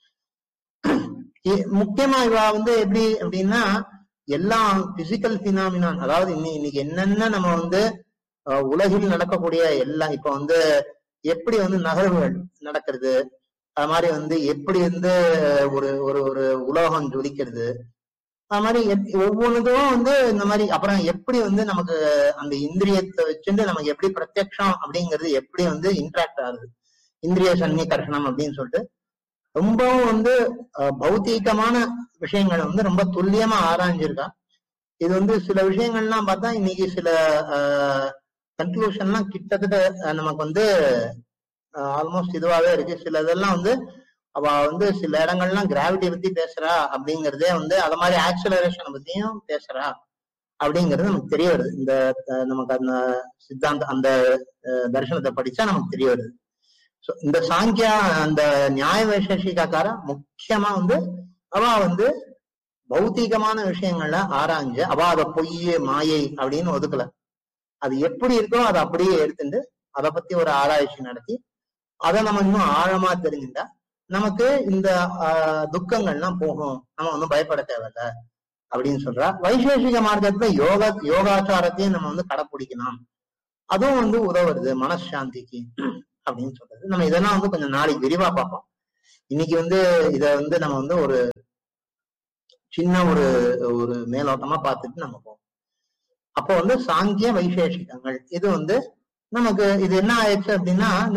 முக்கியமா இவ வந்து எப்படி அப்படின்னா எல்லாம் பிசிக்கல் பினாமினான், அதாவது இன்னைக்கு என்னென்ன நம்ம வந்து உலகில் நடக்கக்கூடிய எல்லாம் இப்ப வந்து எப்படி வந்து நகர்வுகள் நடக்கிறது, அது மாதிரி வந்து எப்படி வந்து ஒரு ஒரு ஒரு உலோகம் ஜொலிக்கிறது, அது மாதிரி ஒவ்வொன்றுக்கும் வந்து இந்த மாதிரி அப்புறம் எப்படி வந்து நமக்கு அந்த இந்திரியத்தை வச்சுட்டு நமக்கு எப்படி பிரத்யக்ஷம் அப்படிங்கிறது எப்படி வந்து இன்ட்ராக்ட் ஆகுது, இந்திரிய சன்னிகர்ஷனம் அப்படின்னு சொல்லிட்டு ரொம்பவும் வந்து பௌத்தீகமான விஷயங்களை வந்து ரொம்ப துல்லியமா ஆராய்ஞ்சிருக்கா. இது வந்து சில விஷயங்கள்லாம் பார்த்தா இன்னைக்கு சில ஆஹ் கன்க்ளூஷன்லாம் கிட்டத்தட்ட நமக்கு வந்து ஆல்மோஸ்ட் இதுவாகவே இருக்கு. சில இதெல்லாம் வந்து அவ வந்து சில இடங்கள்லாம் கிராவிட்டி பத்தி பேசுறா அப்படிங்கிறதே வந்து அது மாதிரி ஆக்சிலரேஷனை பத்தியும் பேசுறா அப்படிங்கிறது நமக்கு தெரிய வருது. இந்த நமக்கு அந்த சித்தாந்த அந்த தரிசனத்தை படிச்சா நமக்கு தெரிய வருது. ஸோ இந்த சாங்கியா அந்த நியாய வைசேஷிகாக்கார முக்கியமா வந்து அவ வந்து பௌத்திகமான விஷயங்கள்ல ஆராய்ஞ்சு அவ அதை பொய் மாயை அப்படின்னு ஒதுக்கல. அது எப்படி இருக்கோ அதை அப்படியே எடுத்துட்டு அதை பத்தி ஒரு ஆராய்ச்சி நடத்தி அதை நம்ம இன்னும் ஆழமா தெரிஞ்சுட்டா நமக்கு இந்த ஆஹ் துக்கங்கள்லாம் போகும், நம்ம ஒன்றும் பயப்பட தேவையில்ல அப்படின்னு சொல்றா. வைசேஷிக மார்க்கத்துல யோகா யோகாச்சாரத்தையும் நம்ம வந்து கடைப்பிடிக்கணும், அதுவும் வந்து உதவுறது மனசாந்திக்கு அப்படின்னு சொல்றது. நம்ம இதெல்லாம் வந்து கொஞ்சம் நாளைக்கு விரிவா பார்ப்போம். இன்னைக்கு வந்து இத வந்து நம்ம வந்து ஒரு சின்ன ஒரு ஒரு மேலோட்டமா பார்த்துட்டு நம்ம போவோம். அப்போ வந்து சாங்கிய வைசேஷிகங்கள் இது வந்து நமக்கு இது என்ன ஆயிடுச்சு அப்படின்னா இந்த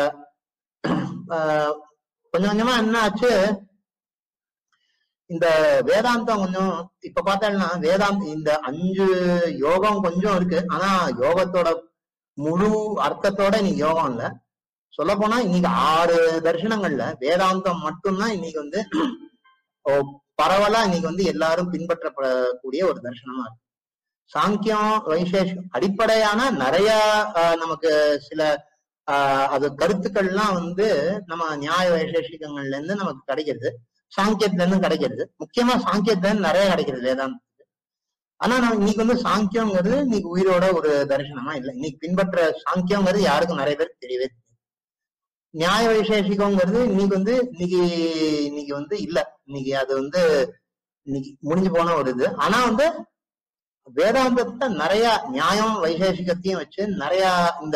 கொஞ்சம் கொஞ்சமா என்ன ஆச்சு, இந்த வேதாந்தம் கொஞ்சம் இப்ப பார்த்தோம்னா வேதாந்தம் இந்த அஞ்சு யோகம் கொஞ்சம் இருக்கு. ஆனா யோகத்தோட முழு அர்த்தத்தோட இன்னைக்கு யோகம் இல்ல. சொல்ல போனா இன்னைக்கு ஆறு தரிசனங்கள்ல வேதாந்தம் மட்டும்தான் இன்னைக்கு வந்து பரவலா இன்னைக்கு வந்து எல்லாரும் பின்பற்றப்படக்கூடிய ஒரு தரிசனமா இருக்கு. சாங்கியம் வைசேஷம் அடிப்படையான நிறைய நமக்கு சில ஆஹ் அது கருத்துக்கள்லாம் வந்து நம்ம நியாய வைசேஷிகங்கள்ல இருந்து நமக்கு கிடைக்கிறது, சாங்கியத்துல இருந்து கிடைக்கிறது. முக்கியமா சாங்கியத்துல இருந்து நிறைய கிடைக்கிறது வேதாந்தத்துக்கு. ஆனா நம்ம இன்னைக்கு வந்து சாங்கியங்கிறது இன்னைக்கு உயிரோட ஒரு தரிசனமா இல்லை. இன்னைக்கு பின்பற்ற சாங்கியங்கிறது யாருக்கும் நிறைய பேருக்கு தெரியவே தெரியும். நியாய வைசேஷிகங்கிறது இன்னைக்கு வந்து இன்னைக்கு இன்னைக்கு வந்து இல்ல, இன்னைக்கு அது வந்து இன்னைக்கு முடிஞ்சு போன ஒரு இது. ஆனா வந்து வேதாந்தத்தை நிறைய நியாயம் வைசேஷிகத்தையும் வச்சு நிறைய இந்த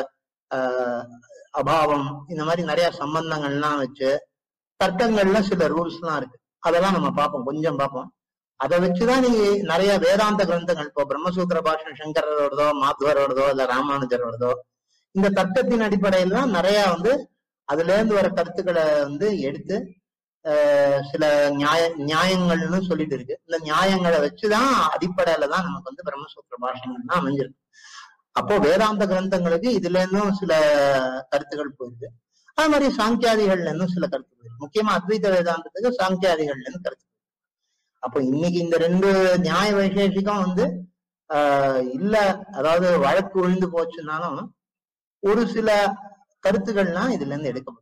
ஆஹ் அபாவம் இந்த மாதிரி நிறைய சம்பந்தங்கள்லாம் வச்சு தர்க்கங்கள்ல சில ரூல்ஸ் எல்லாம் இருக்கு. அதெல்லாம் நம்ம பார்ப்போம், கொஞ்சம் பார்ப்போம். அதை வச்சுதான் நீ நிறைய வேதாந்த கிரந்தங்கள், இப்போ பிரம்மசூத்திர பாஷன் சங்கரோடதோ மாத்வரோடதோ இல்ல ராமானுஜரோடதோ இந்த தர்க்கத்தின் அடிப்படையில தான் நிறைய வந்து அதுல இருந்து வர கருத்துக்களை வந்து எடுத்து ஆஹ் சில நியாய நியாயங்கள்னு சொல்லிட்டு இருக்கு. இந்த நியாயங்களை வச்சுதான் அடிப்படையில தான் நமக்கு வந்து பிரம்மசூத்திர பாஷங்கள் தான் அமைஞ்சிருக்கு. அப்போ வேதாந்த கிரந்தங்களுக்கு இதுல இருந்தும் சில கருத்துக்கள் போயிருக்கு. அது மாதிரி சாங்கியாதிகள்ல இருந்தும் சில கருத்து போயிருக்கு. முக்கியமா அத்வைத வேதாந்தத்துக்கு சாங்கியாதிகள்ல இருந்து கருத்து போயிருக்கு. அப்போ இன்னைக்கு இந்த ரெண்டு நியாய வைசேஷிகம் வந்து ஆஹ் இல்ல, அதாவது வழக்கு விழுந்து போச்சுன்னாலும் ஒரு சில கருத்துக்கள்லாம் இதுல இருந்து எடுக்கப்படும்.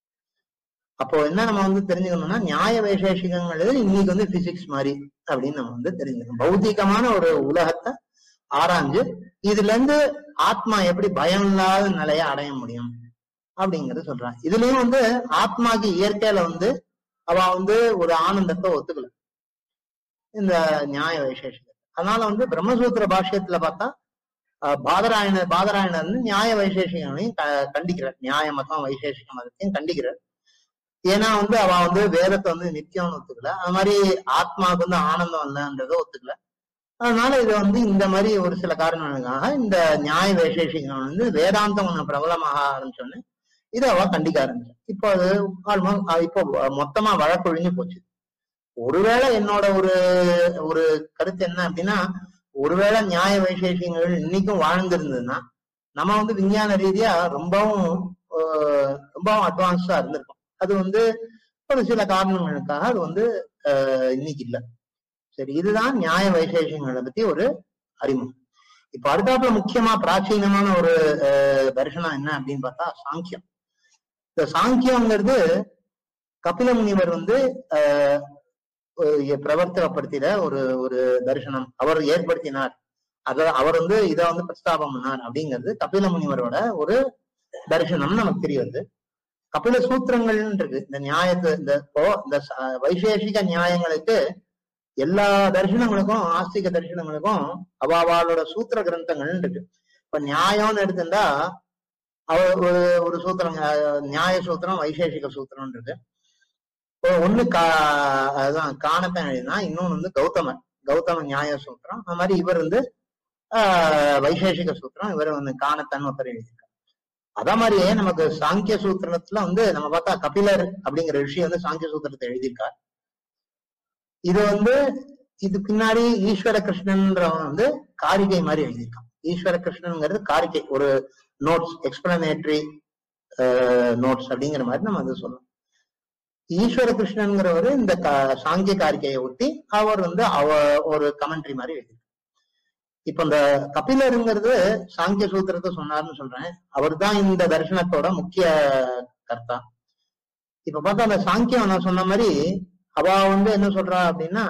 அப்போ என்ன நம்ம வந்து தெரிஞ்சுக்கணும்னா நியாய வைசேஷிகங்கள் இன்னைக்கு வந்து பிசிக்ஸ் மாதிரி அப்படின்னு நம்ம வந்து தெரிஞ்சுக்கணும். பௌத்திகமான ஒரு உலகத்தை ஆராய்ஞ்சு இதுல இருந்து ஆத்மா எப்படி பயம் இல்லாத நிலையை அடைய முடியும் அப்படிங்கறது சொல்றாங்க. இதுலயும் வந்து ஆத்மாக்கு இயற்கையில வந்து அவ வந்து ஒரு ஆனந்தத்தை ஒத்துக்கல இந்த நியாய வைசேஷிகம். அதனால வந்து பிரம்மசூத்திர பாஷ்யத்துல பார்த்தா பாதராயணர் பாதராயணர் வந்து நியாய வைசேஷிகங்களையும் கண்டிக்கிறார், நியாய மதம் வைசேஷிக மதத்தையும் கண்டிக்கிறார். ஏன்னா வந்து அவ வந்து வேதத்தை வந்து நித்தியம்னு ஒத்துக்கல, அது மாதிரி ஆத்மாவுக்கு வந்து ஆனந்தம் இல்லைன்றதை ஒத்துக்கல. அதனால இது வந்து இந்த மாதிரி ஒரு சில காரணங்களுக்காக இந்த நியாய வைசேஷிகம் வந்து வேதாந்தம் கொஞ்சம் பிரபலமாக ஆரம்பிச்சோன்னு இதை அவ கண்டிக்க ஆரம்பிச்சு. இப்போ அது ஆல்மோஸ்ட் இப்போ மொத்தமா வழக்கொழிஞ்சு போச்சு. ஒருவேளை என்னோட ஒரு ஒரு கருத்து என்ன அப்படின்னா, ஒருவேளை நியாய வைசேஷிகங்கள் இன்னைக்கும் வாழ்ந்திருந்ததுன்னா நம்ம வந்து விஞ்ஞான ரீதியா ரொம்பவும் ரொம்பவும் அட்வான்ஸா இருந்திருக்கும். அது வந்து ஒரு சில காரணங்களுக்காக அது வந்து அஹ் இன்னைக்கு இல்லை. சரி, இதுதான் நியாய வைசேஷங்களை பத்தி ஒரு அறிமுகம். இப்ப அடுத்தாப்புல முக்கியமா பிராச்சீனமான ஒரு அஹ் தரிசனம் என்ன அப்படின்னு பார்த்தா சாங்கியம். இந்த சாங்கியம்ங்கிறது கபில முனிவர் வந்து ஆஹ் பிரவர்த்தகப்படுத்தின ஒரு ஒரு தரிசனம், அவர் ஏற்படுத்தினார். அத அவர் வந்து இதை வந்து பிரஸ்தாபம் பண்ணார் அப்படிங்கிறது கபில முனிவரோட ஒரு தரிசனம் நமக்கு தெரிய வருது. கபில சூத்திரங்கள் இருக்கு இந்த நியாயத்து இந்த இப்போ இந்த வைசேஷிக நியாயங்களுக்கு எல்லா தரிசனங்களுக்கும் ஆஸ்திக தரிசனங்களுக்கும் அவாவாளோட சூத்திர கிரந்தங்கள் இருக்கு. இப்ப நியாயம்னு எடுத்துட்டா அவ ஒரு ஒரு சூத்திரம் நியாய சூத்திரம் வைசேஷிக சூத்திரம் இருக்கு. இப்போ ஒண்ணு கா அதுதான் காணத்தான் எழுதினா, இன்னொன்னு வந்து கௌதமர் கௌதம நியாய சூத்திரம். அது மாதிரி இவர் வந்து ஆஹ் வைசேஷிக சூத்திரம், இவர் வந்து காணத்தான் ஒருத்தர் எழுதியிருக்காரு. அதே மாதிரியே நமக்கு சாங்கிய சூத்திரத்துல வந்து நம்ம பார்த்தா கபிலர் அப்படிங்கிற ரிஷி வந்து சாங்கிய சூத்திரத்தை எழுதியிருக்கார். இது வந்து இது பின்னாடி ஈஸ்வர கிருஷ்ணன்றவன் வந்து காரிகை மாதிரி எழுதியிருக்கான். ஈஸ்வர கிருஷ்ணன்ங்கிறது காரிகை, ஒரு நோட்ஸ், எக்ஸ்பிளனேட்டரி நோட்ஸ் அப்படிங்கிற மாதிரி நம்ம வந்து சொல்லலாம். ஈஸ்வர கிருஷ்ணன்கிறவர் இந்த சாங்கிய காரிகையை ஒட்டி அவர் வந்து அவ ஒரு கமெண்ட்ரி மாதிரி எழுதியிருக்கார். இப்ப இந்த கபிலருங்கிறது சாங்கிய சூத்திரத்தை சொன்னார்னு சொல்றேன், அவர் தான் இந்த தரிசனத்தோட முக்கிய கர்த்தா. இப்ப பார்த்தா அந்த சாங்கியம் நான் சொன்ன மாதிரி அவ வந்து என்ன சொல்றா அப்படின்னா,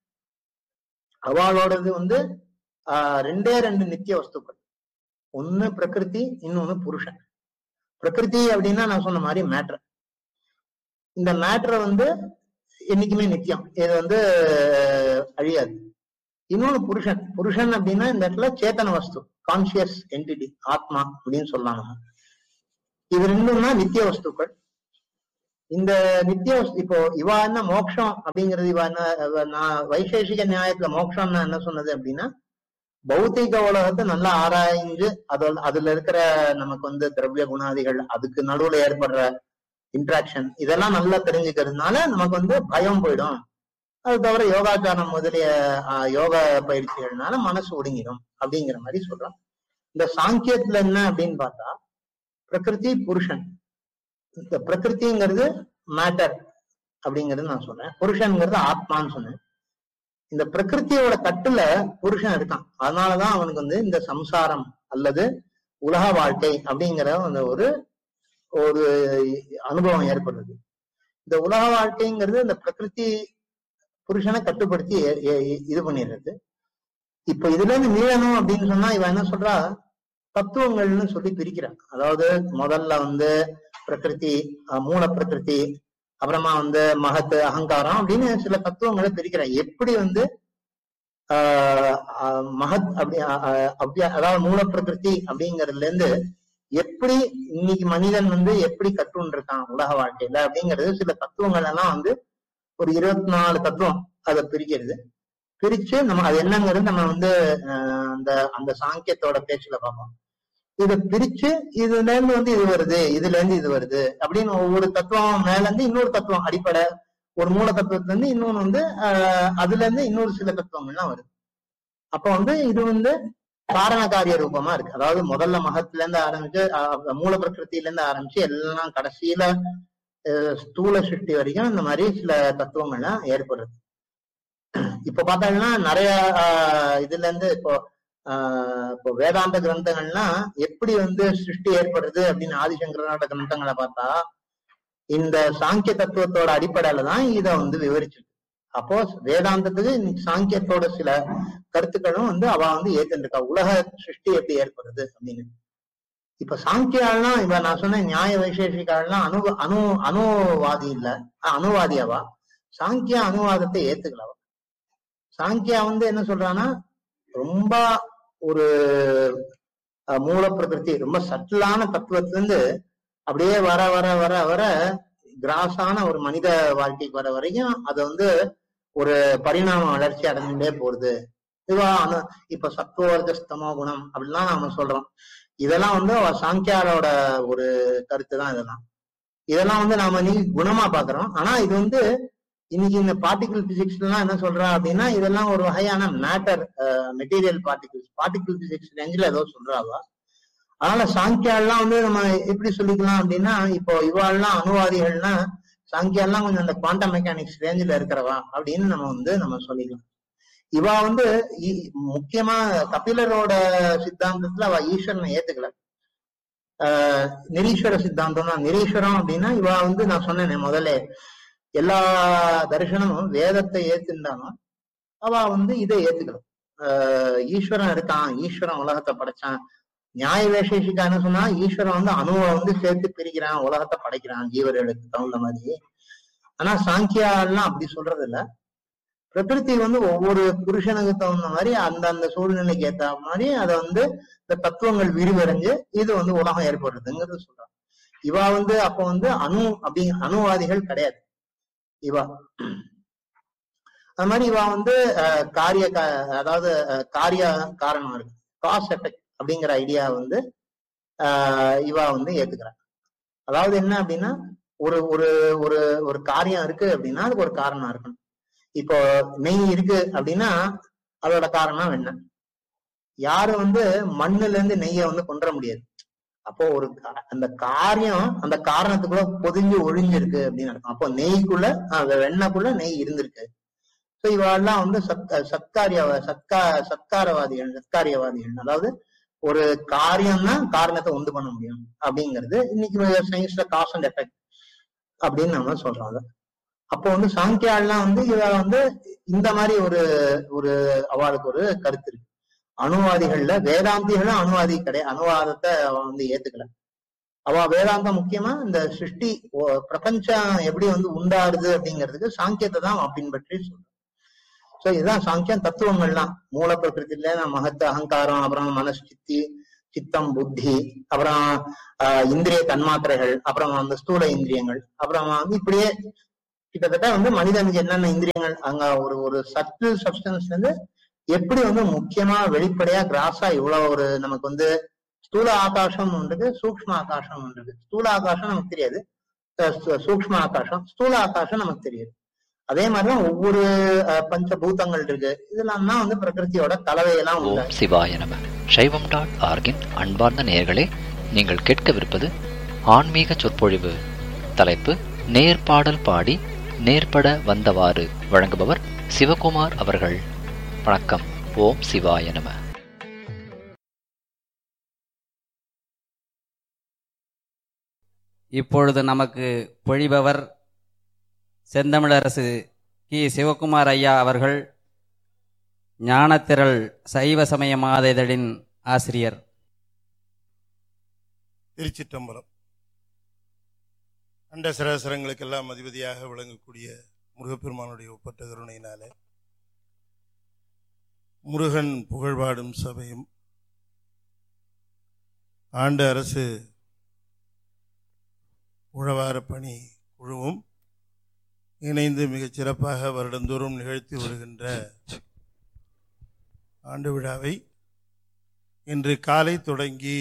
அவளோடது வந்து ஆஹ் ரெண்டே ரெண்டு நித்திய வஸ்துக்கள், ஒண்ணு பிரகிருதி, இன்னொன்னு புருஷன். பிரகிருதி அப்படின்னா நான் சொன்ன மாதிரி மேட்ரு, இந்த மேட்ரை வந்து என்னைக்குமே நித்தியம், இது வந்து அழியாது. இன்னொன்னு புருஷன். புருஷன் அப்படின்னா இந்த இடத்துல சேத்தன வஸ்து, கான்சியஸ் என்டிட்டி, ஆத்மா அப்படின்னு சொல்லலாம் நம்ம. இது ரெண்டும் தான் நித்திய வஸ்துக்கள். இந்த நித்திய வஸ்து இப்போ இவா என்ன மோட்சம் அப்படிங்கிறது, இவா என்ன நான் வைசேஷிக நியாயத்துல மோட்சம்னா என்ன சொன்னது அப்படின்னா, பௌத்திக உலகத்தை நல்லா ஆராய்ஞ்சு அதோட அதுல இருக்கிற நமக்கு வந்து திரவிய குணாதிகள் அதுக்கு நடுவுல ஏற்படுற இன்ட்ராக்ஷன் இதெல்லாம் நல்லா தெரிஞ்சுக்கிறதுனால நமக்கு வந்து பயம் போயிடும். அது தவிர யோகாச்சாரம் முதலிய ஆஹ் யோகா பயிற்சிகள்னால மனசு ஒடுங்கிடும் அப்படிங்கிற மாதிரி சொல்றோம். இந்த சாங்கியத்துல என்ன அப்படின்னு பார்த்தா பிரகிருதி புருஷன். இந்த பிரகிருதிங்கிறது மேட்டர் அப்படிங்கிறது நான் சொன்னேன், புருஷன்ங்கிறது ஆத்மான்னு சொன்னேன். இந்த பிரகிருத்தியோட தட்டுல புருஷன் இருக்கான், அதனாலதான் அவனுக்கு வந்து இந்த சம்சாரம் அல்லது உலக வாழ்க்கை அப்படிங்கிற அந்த ஒரு ஒரு அனுபவம் ஏற்படுறது. இந்த உலக வாழ்க்கைங்கிறது இந்த பிரகிருதி புருஷனை கட்டுப்படுத்தி இது பண்ணிடுறது. இப்ப இதுல இருந்து மீளணும் அப்படின்னு சொன்னா இவன் என்ன சொல்றா, தத்துவங்கள்னு சொல்லி பிரிக்கிறான். அதாவது முதல்ல வந்து பிரகிருதி, மூல பிரகிருதி, அப்புறமா வந்து மகத்து, அகங்காரம் அப்படின்னு சில தத்துவங்களை பிரிக்கிறான். எப்படி வந்து ஆஹ் மகத் அப்படி அப்படியா அதாவது மூல பிரகிருதி அப்படிங்கறதுல இருந்து எப்படி இன்னைக்கு மனிதன் வந்து எப்படி கற்றுன்னு இருக்கான் உலக வாழ்க்கையில அப்படிங்கிறது சில தத்துவங்கள் எல்லாம் வந்து ஒரு இருபத்தி நாலு தத்துவம் அதை பிரிக்கிறது. பிரிச்சு நம்ம அது என்னங்கிறது நம்ம வந்து அஹ் அந்த அந்த சாங்கியத்தோட பேச்சுல பார்ப்போம். இதை பிரிச்சு இதுல இருந்து வந்து இது வருது, இதுல இருந்து இது வருது அப்படின்னு ஒவ்வொரு தத்துவம் மேல இருந்து இன்னொரு தத்துவம் அடிப்படை, ஒரு மூல தத்துவத்துல இருந்து இன்னொன்னு வந்து ஆஹ் அதுல இருந்து இன்னொரு சில தத்துவங்கள்லாம் வருது. அப்ப வந்து இது வந்து காரண காரிய ரூபமா இருக்கு. அதாவது முதல்ல மகத்துல இருந்து ஆரம்பிச்சு மூல பிரகிருத்தில இருந்து ஆரம்பிச்சு எல்லாம் கடைசியில ஸ்தூல சிருஷ்டி வரைக்கும் இந்த மாதிரி சில தத்துவங்கள்லாம் ஏற்படுறது. இப்ப பார்த்தோம்னா நிறைய ஆஹ் இதுல இருந்து இப்போ ஆஹ் இப்போ வேதாந்த கிரந்தங்கள்லாம் எப்படி வந்து சிருஷ்டி ஏற்படுறது அப்படின்னு ஆதிசங்கரோட கிரந்தங்களை பார்த்தா இந்த சாங்கிய தத்துவத்தோட அடிப்படையில தான் இதை வந்து விவரிச்சிருக்கு. அப்போ வேதாந்தத்துக்கு சாங்கியத்தோட சில கருத்துக்களும் வந்து அவ வந்து ஏத்துருக்கா, உலக சிருஷ்டி எப்படி ஏற்படுறது அப்படின்னு. இப்ப சாங்கியாலாம் இப்ப நான் சொன்ன நியாய வைசேஷிகாலாம் அணு அணு அணுவாதி இல்ல, அணுவாதியாவா. சாங்கியா அணுவாதத்தை ஏத்துக்கலவா. சாங்கியா வந்து என்ன சொல்றான்னா ரொம்ப ஒரு மூல பிரகிருதி ரொம்ப சட்டிலான தத்துவத்துல இருந்து அப்படியே வர வர வர வர கிராஸான ஒரு மனித வாழ்க்கைக்கு வர வரைக்கும் அது வந்து ஒரு பரிணாம வளர்ச்சி அடைஞ்சுட்டே போறது. இதுவா அனு இப்ப சத்துவர்ஜஸ்தமோ குணம் அப்படின்லாம் நாம சொல்றோம். இதெல்லாம் வந்து சாங்கியாரோட ஒரு கருத்து தான். இதெல்லாம் இதெல்லாம் வந்து நாம நீ குணமா பாக்குறோம். ஆனா இது வந்து இன்னைக்கு இந்த பார்ட்டிகிள் பிசிக்ஸ் எல்லாம் என்ன சொல்றா அப்படின்னா இதெல்லாம் ஒரு வகையான matter, material particles, particle physics ரேஞ்சில் ஏதோ சொல்றாவா. அதனால சாங்கியாலாம் வந்து நம்ம எப்படி சொல்லிக்கலாம் அப்படின்னா இப்போ இவாள்லாம் அணுவாதிகள்னா சாங்கியாலாம் கொஞ்சம் அந்த குவாண்டம் மெக்கானிக்ஸ் ரேஞ்சில் இருக்கிறவா அப்படின்னு நம்ம வந்து நம்ம சொல்லிக்கலாம். இவா வந்து முக்கியமா கபிலரோட சித்தாந்தத்துல அவ ஈஸ்வரனை ஏத்துக்கல. ஆஹ் நிரீஸ்வர சித்தாந்தம் தான். நிரீஸ்வரம் அப்படின்னா இவா வந்து நான் சொன்னேன் முதல்ல எல்லா தரிசனமும் வேதத்தை ஏத்துட்டாலும் அவ வந்து இதை ஏத்துக்கல. ஆஹ் ஈஸ்வரன் இருக்கான், ஈஸ்வரன் உலகத்தை படைச்சான். நியாய வைசேஷிகா என்ன சொன்னா ஈஸ்வரன் வந்து அணுவை வந்து சேர்த்து பிரிக்கிறான், உலகத்தை படைக்கிறான் ஜீவர்களுக்கு தகுந்த மாதிரி. ஆனா சாங்கியா எல்லாம் அப்படி சொல்றது இல்ல. பிரகிருதி வந்து ஒவ்வொரு புருஷனுக்கு தகுந்த மாதிரி அந்த அந்த சூழ்நிலைக்கு ஏற்ற மாதிரி அதை வந்து இந்த தத்துவங்கள் விரிவடைஞ்சு இது வந்து உலகம் ஏற்படுறதுங்கிறது சொல்றான். இவா வந்து அப்ப வந்து அணு அப்படி அணுவாதிகள் கிடையாது இவா. அது மாதிரி இவா வந்து அஹ் காரிய அதாவது காரிய காரணம் இருக்கு, காஸ் எஃபெக்ட் அப்படிங்கிற ஐடியா வந்து ஆஹ் இவா வந்து ஏத்துக்கிறாங்க. அதாவது என்ன அப்படின்னா ஒரு ஒரு ஒரு ஒரு காரியம் இருக்கு அப்படின்னா அதுக்கு ஒரு காரணம் இருக்கணும். இப்போ நெய் இருக்கு அப்படின்னா அதோட காரணம் என்ன? யாரும் வந்து மண்ணுல இருந்து நெய்யை வந்து கொண்டுற முடியாது. அப்போ ஒரு அந்த காரியம் அந்த காரணத்துக்குள்ள பொதிஞ்சு ஒழிஞ்சிருக்கு அப்படின்னு அர்த்தம். அப்போ நெய்க்குள்ள அந்த வெண்ணக்குள்ள நெய் இருந்திருக்கு. ஸோ இவெல்லாம் வந்து சத் சத்காரிய சத்கா சத்காரவாதிகள் சத்காரியவாதிகள். அதாவது ஒரு காரியம் தான் காரணத்தை உண்டு பண்ண முடியும் அப்படிங்கிறது இன்னைக்கு சயின்ஸ்ல காஸ் அண்ட் எஃபெக்ட் அப்படின்னு நம்ம சொல்றோம். அப்போ வந்து சாங்கியாலாம் வந்து இவ வந்து இந்த மாதிரி ஒரு ஒரு அவளுக்கு ஒரு கருத்து இருக்கு. அணுவாதிகள்ல வேதாந்திகளும் அணுவாதி கிடையாது, அணுவாதத்தை அவ வந்து ஏத்துக்கல. அவ வேதாந்தம் முக்கியமா இந்த சிருஷ்டி பிரபஞ்சம் எப்படி வந்து உண்டாடுது அப்படிங்கிறதுக்கு சாங்கியத்தை தான் அவன் பின்பற்றி சொல்றான். சோ இதுதான் சாங்கியம். தத்துவங்கள்லாம் மூல பிரகிருத்தில மகத்து, அகங்காரம், அப்புறம் மனசு, சித்தி, சித்தம், புத்தி, அப்புறம் ஆஹ் இந்திரிய தன்மாத்திரைகள், அப்புறம் அந்த ஸ்தூல இந்திரியங்கள், அப்புறம் வந்து இப்படியே கிட்டத்தட்ட வந்து மனிதனுக்கு என்னென்ன இந்திரியங்கள் அங்க ஒரு ஒரு சட்டில் சப்ஸ்டன்ஸ்ல இருந்து எப்படி வந்து முக்கியமா வெளிப்படையா கிராஸா இவ்வளவு ஒரு நமக்கு வந்து ஸ்தூல ஆகாசம் ஒன்றுக்கு சூக்ஷ்ம ஆகாசம் ஒன்றுக்கு. ஸ்தூல ஆகாசம் நமக்கு தெரியாது, சூக்ஷ்ம ஆகாசம், ஸ்தூல ஆகாசம் நமக்கு தெரியாது. அதே மாதிரிதான் ஒவ்வொரு பஞ்சபூதங்கள் இருக்கு. இதெல்லாம் தான் வந்து பிரகிருதியோட கலவையெல்லாம் உண்டு. ஓம் சிவாய நம. சைவம் டாட் ஆர்கின் அன்பார்ந்த நேயர்களே, நீங்கள் கேட்கவிருப்பது ஆன்மீக சொற்பொழிவு. தலைப்பு நேர்பாடல் பாடி நேர்பட வந்தவாறு. வழங்குபவர் சிவகுமார் அவர்கள். வணக்கம். ஓம் சிவாய நம. இப்பொழுது நமக்கு பொழிபவர் செந்தமிழரசு கி சிவகுமார் ஐயா அவர்கள், ஞானத்திரள் சைவ சமய மாத இதழின் ஆசிரியர். திருச்சிற்றம்பலம். அண்ட சராசரங்களுக்கெல்லாம் அதிபதியாக விளங்கக்கூடிய முருகப்பெருமானுடைய ஒப்பற்ற கருணையினாலே முருகன் புகழ்பாடும் சபையும் ஆண்ட அரசு உழவார பணி குழுவும் இணைந்து மிகச் சிறப்பாக வருடந்தோறும் நிகழ்த்தி வருகின்ற ஆண்டு விழாவை இன்று காலை தொடங்கி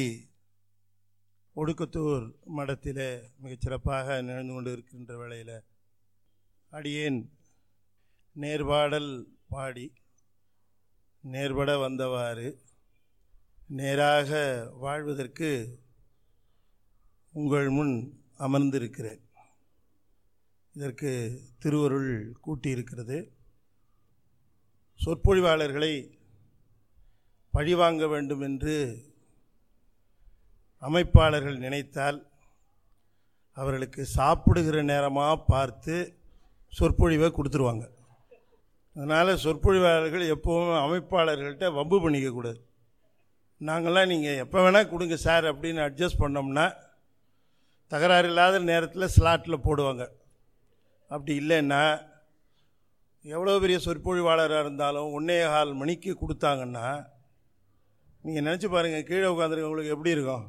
ஒடுக்கத்தூர் மடத்திலே மிகச் சிறப்பாக நிகழ்ந்து கொண்டு இருக்கின்ற வேளையில் அடியேன் நேர்பாடல் பாடி நேர்பட வந்தவாறு நேராக வாழ்வதற்கு உங்கள் முன் அமர்ந்திருக்கிறேன். இதற்கு திருவருள் கூட்டியிருக்கிறது. சொற்பொழிவாளர்களை பழிவாங்க வேண்டும் என்று அமைப்பாளர்கள் நினைத்தால் அவர்களுக்கு சாப்பிடுகிற நேரமாக பார்த்து சொற்பொழிவை கொடுத்துருவாங்க. அதனால் சொற்பொழிவாளர்கள் எப்போவும் அமைப்பாளர்கள்ட்ட வம்பு பண்ணிக்கக்கூடாது. நாங்கள்லாம் நீங்கள் எப்போ வேணால் கொடுங்க சார் அப்படின்னு அட்ஜஸ்ட் பண்ணோம்னா தகராறு இல்லாத நேரத்தில் ஸ்லாட்டில் போடுவாங்க. அப்படி இல்லைன்னா எவ்வளோ பெரிய சொற்பொழிவாளராக இருந்தாலும் ஒன்றே கால் மணிக்கு கொடுத்தாங்கன்னா நீங்கள் நினச்சி பாருங்கள், கீழே உட்காந்துருக்கவங்களுக்கு எப்படி இருக்கும்?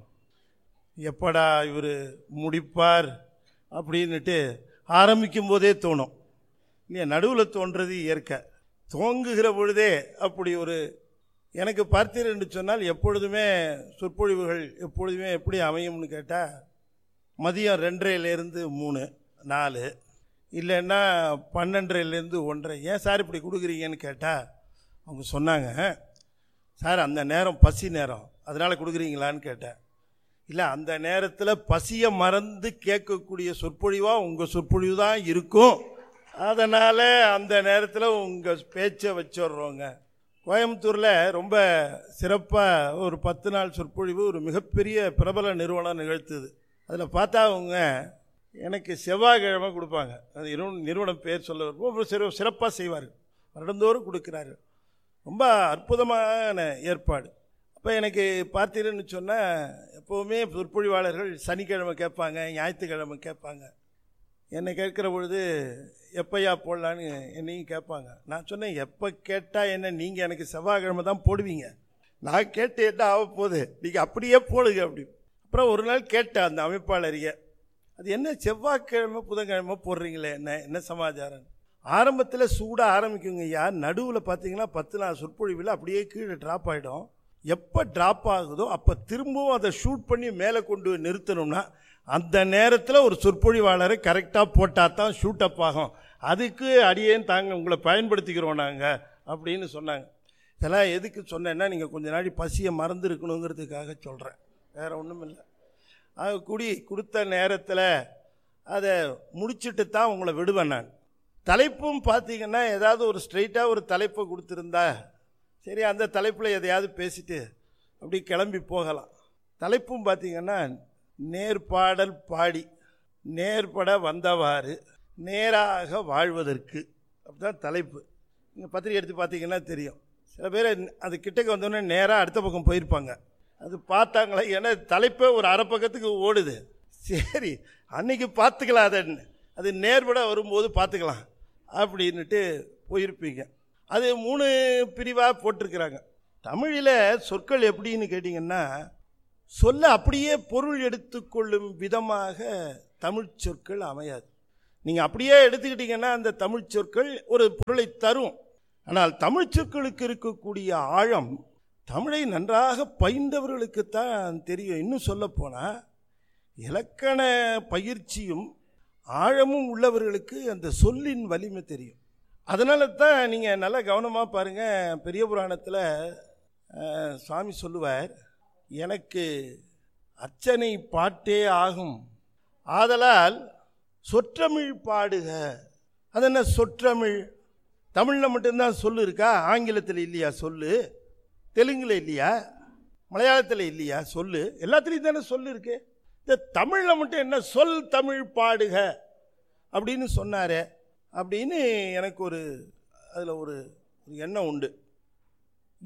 எப்படா இவர் முடிப்பார் அப்படின்னுட்டு ஆரம்பிக்கும் போதே தோணும் இல்லையா? நடுவில் தோன்றது இயற்கை. துவங்குகிற பொழுதே அப்படி ஒரு எனக்கு பார்த்தீர் என்று சொன்னால் எப்பொழுதுமே சொற்பொழிவுகள் எப்பொழுதுமே எப்படி அமையும்னு கேட்டால் மதியம் ரெண்டரைலேருந்து மூணு நாலு இல்லைன்னா பன்னெண்டரைலேருந்து ஒன்றரை. ஏன் சார் இப்படி கொடுக்குறீங்கன்னு கேட்டால் அவங்க சொன்னாங்க, சார் அந்த நேரம் பசி நேரம் அதனால் கொடுக்குறீங்களான்னு கேட்டேன். இல்லை, அந்த நேரத்தில் பசியை மறந்து கேட்கக்கூடிய சொற்பொழிவாக உங்கள் சொற்பொழிவு தான் இருக்கும், அதனால் அந்த நேரத்தில் உங்கள் பேச்சை வச்சிடுறோங்க. கோயம்புத்தூரில் ரொம்ப சிறப்பாக ஒரு பத்து நாள் சொற்பொழிவு ஒரு மிகப்பெரிய பிரபல நிறுவனம் நிகழ்த்துது. அதில் பார்த்தா அவங்க எனக்கு செவ்வாய்க்கிழமை கொடுப்பாங்க. அது நிறுவனம் பேர் சொல்ல ரொம்ப சிற சிறப்பாக செய்வார்கள், வருடந்தோறும் கொடுக்குறாரு. ரொம்ப அற்புதமான ஏற்பாடு. அப்போ எனக்கு பார்த்தீங்கன்னு சொன்னால் எப்போவுமே சொற்பொழிவாளர்கள் சனிக்கிழமை கேட்பாங்க, ஞாயிற்றுக்கிழமை கேட்பாங்க. என்னை கேட்குற பொழுது எப்பையா போடலான்னு என்னையும் கேட்பாங்க. நான் சொன்னேன், எப்போ கேட்டால் என்ன, நீங்கள் எனக்கு செவ்வாய்க்கிழமை தான் போடுவீங்க, நான் கேட்டு என்ன ஆக போகுது, நீங்கள் அப்படியே போடுங்க அப்படி. அப்புறம் ஒரு நாள் கேட்டேன் அந்த அமைப்பாளரிய, அது என்ன செவ்வாய்க்கிழமை புதன்கிழமை போடுறீங்களே, என்ன என்ன சமாச்சாரம்? ஆரம்பத்தில் சூடாக ஆரம்பிக்குங்க ஐயா, நடுவில் பார்த்தீங்கன்னா பத்து நாள் சொற்பொழிவில் அப்படியே கீழே ட்ராப் ஆகிடும். எப்போ ட்ராப் ஆகுதோ அப்போ திரும்பவும் அதை ஷூட் பண்ணி மேலே கொண்டு நிறுத்தணும்னா அந்த நேரத்தில் ஒரு சொற்பொழிவாளரை கரெக்டாக போட்டால் தான் ஷூட் அப் ஆகும். அதுக்கு அடியேன் தாங்க உங்களை பயன்படுத்திக்கிறோம் நாங்கள் அப்படின்னு சொன்னாங்க. இதெல்லாம் எதுக்கு சொன்னேன்னா, நீங்கள் கொஞ்ச நாள் பசியை மறந்து இருக்கணுங்கிறதுக்காக சொல்கிறேன், வேறு ஒன்றும் இல்லை. அது குடி கொடுத்த நேரத்தில் அதை முடிச்சுட்டு தான் உங்களை விடுவேன் நான். தலைப்பும் பார்த்தீங்கன்னா ஏதாவது ஒரு ஸ்ட்ரெயிட்டாக ஒரு தலைப்பை கொடுத்துருந்தா சரி, அந்த தலைப்பில் எதையாவது பேசிட்டு அப்படி கிளம்பி போகலாம். தலைப்பும் பார்த்தீங்கன்னா நேர்பாடல் பாடி நேர்பட வந்தவாறு நேராக வாழ்வதற்கு, அப்படிதான் தலைப்பு. நீங்கள் பத்திரிகை எடுத்து பார்த்தீங்கன்னா தெரியும். சில பேர் அது கிட்டக்கு வந்தோடனே நேராக அடுத்த பக்கம் போயிருப்பாங்க, அது பார்த்தாங்களே, ஏன்னா தலைப்பே ஒரு அரை பக்கத்துக்கு ஓடுது. சரி அன்னைக்கு பார்த்துக்கலாம், அதை அது நேர்பட வரும்போது பார்த்துக்கலாம் அப்படின்ட்டு போயிருப்பீங்க. அது மூணு பிரிவாக போட்டிருக்கிறாங்க. தமிழில் சொற்கள் எப்படின்னு கேட்டிங்கன்னா, சொல்ல அப்படியே பொருள் எடுத்துக்கொள்ளும் விதமாக தமிழ் சொற்கள் அமையாது. நீங்கள் அப்படியே எடுத்துக்கிட்டிங்கன்னா அந்த தமிழ் சொற்கள் ஒரு பொருளை தரும். ஆனால் தமிழ் சொற்களுக்கு இருக்கக்கூடிய ஆழம் தமிழை நன்றாக பயின்றவர்களுக்குத்தான் தெரியும். இன்னும் சொல்லப்போனால் இலக்கண பயிற்சியும் ஆழமும் உள்ளவர்களுக்கு அந்த சொல்லின் வலிமை தெரியும். அதனால தான் நீங்கள் நல்லா கவனமாக பாருங்கள். பெரிய புராணத்தில் சுவாமி சொல்லுவார், எனக்கு அர்ச்சனை பாட்டே ஆகும், ஆதலால் சொற்றமிழ் பாடுக. அது என்ன சொற்றமிழ்? தமிழில் மட்டும்தான் சொல்லு இருக்கா? ஆங்கிலத்தில் இல்லையா சொல்லு? தெலுங்கில் இல்லையா? மலையாளத்தில் இல்லையா சொல்லு? எல்லாத்துலேயும் தானே சொல்லு இருக்கு. இந்த தமிழில் மட்டும் என்ன சொல் தமிழ் பாடுக அப்படின்னு சொன்னார் அப்படின்னு எனக்கு ஒரு அதில் ஒரு எண்ணம் உண்டு.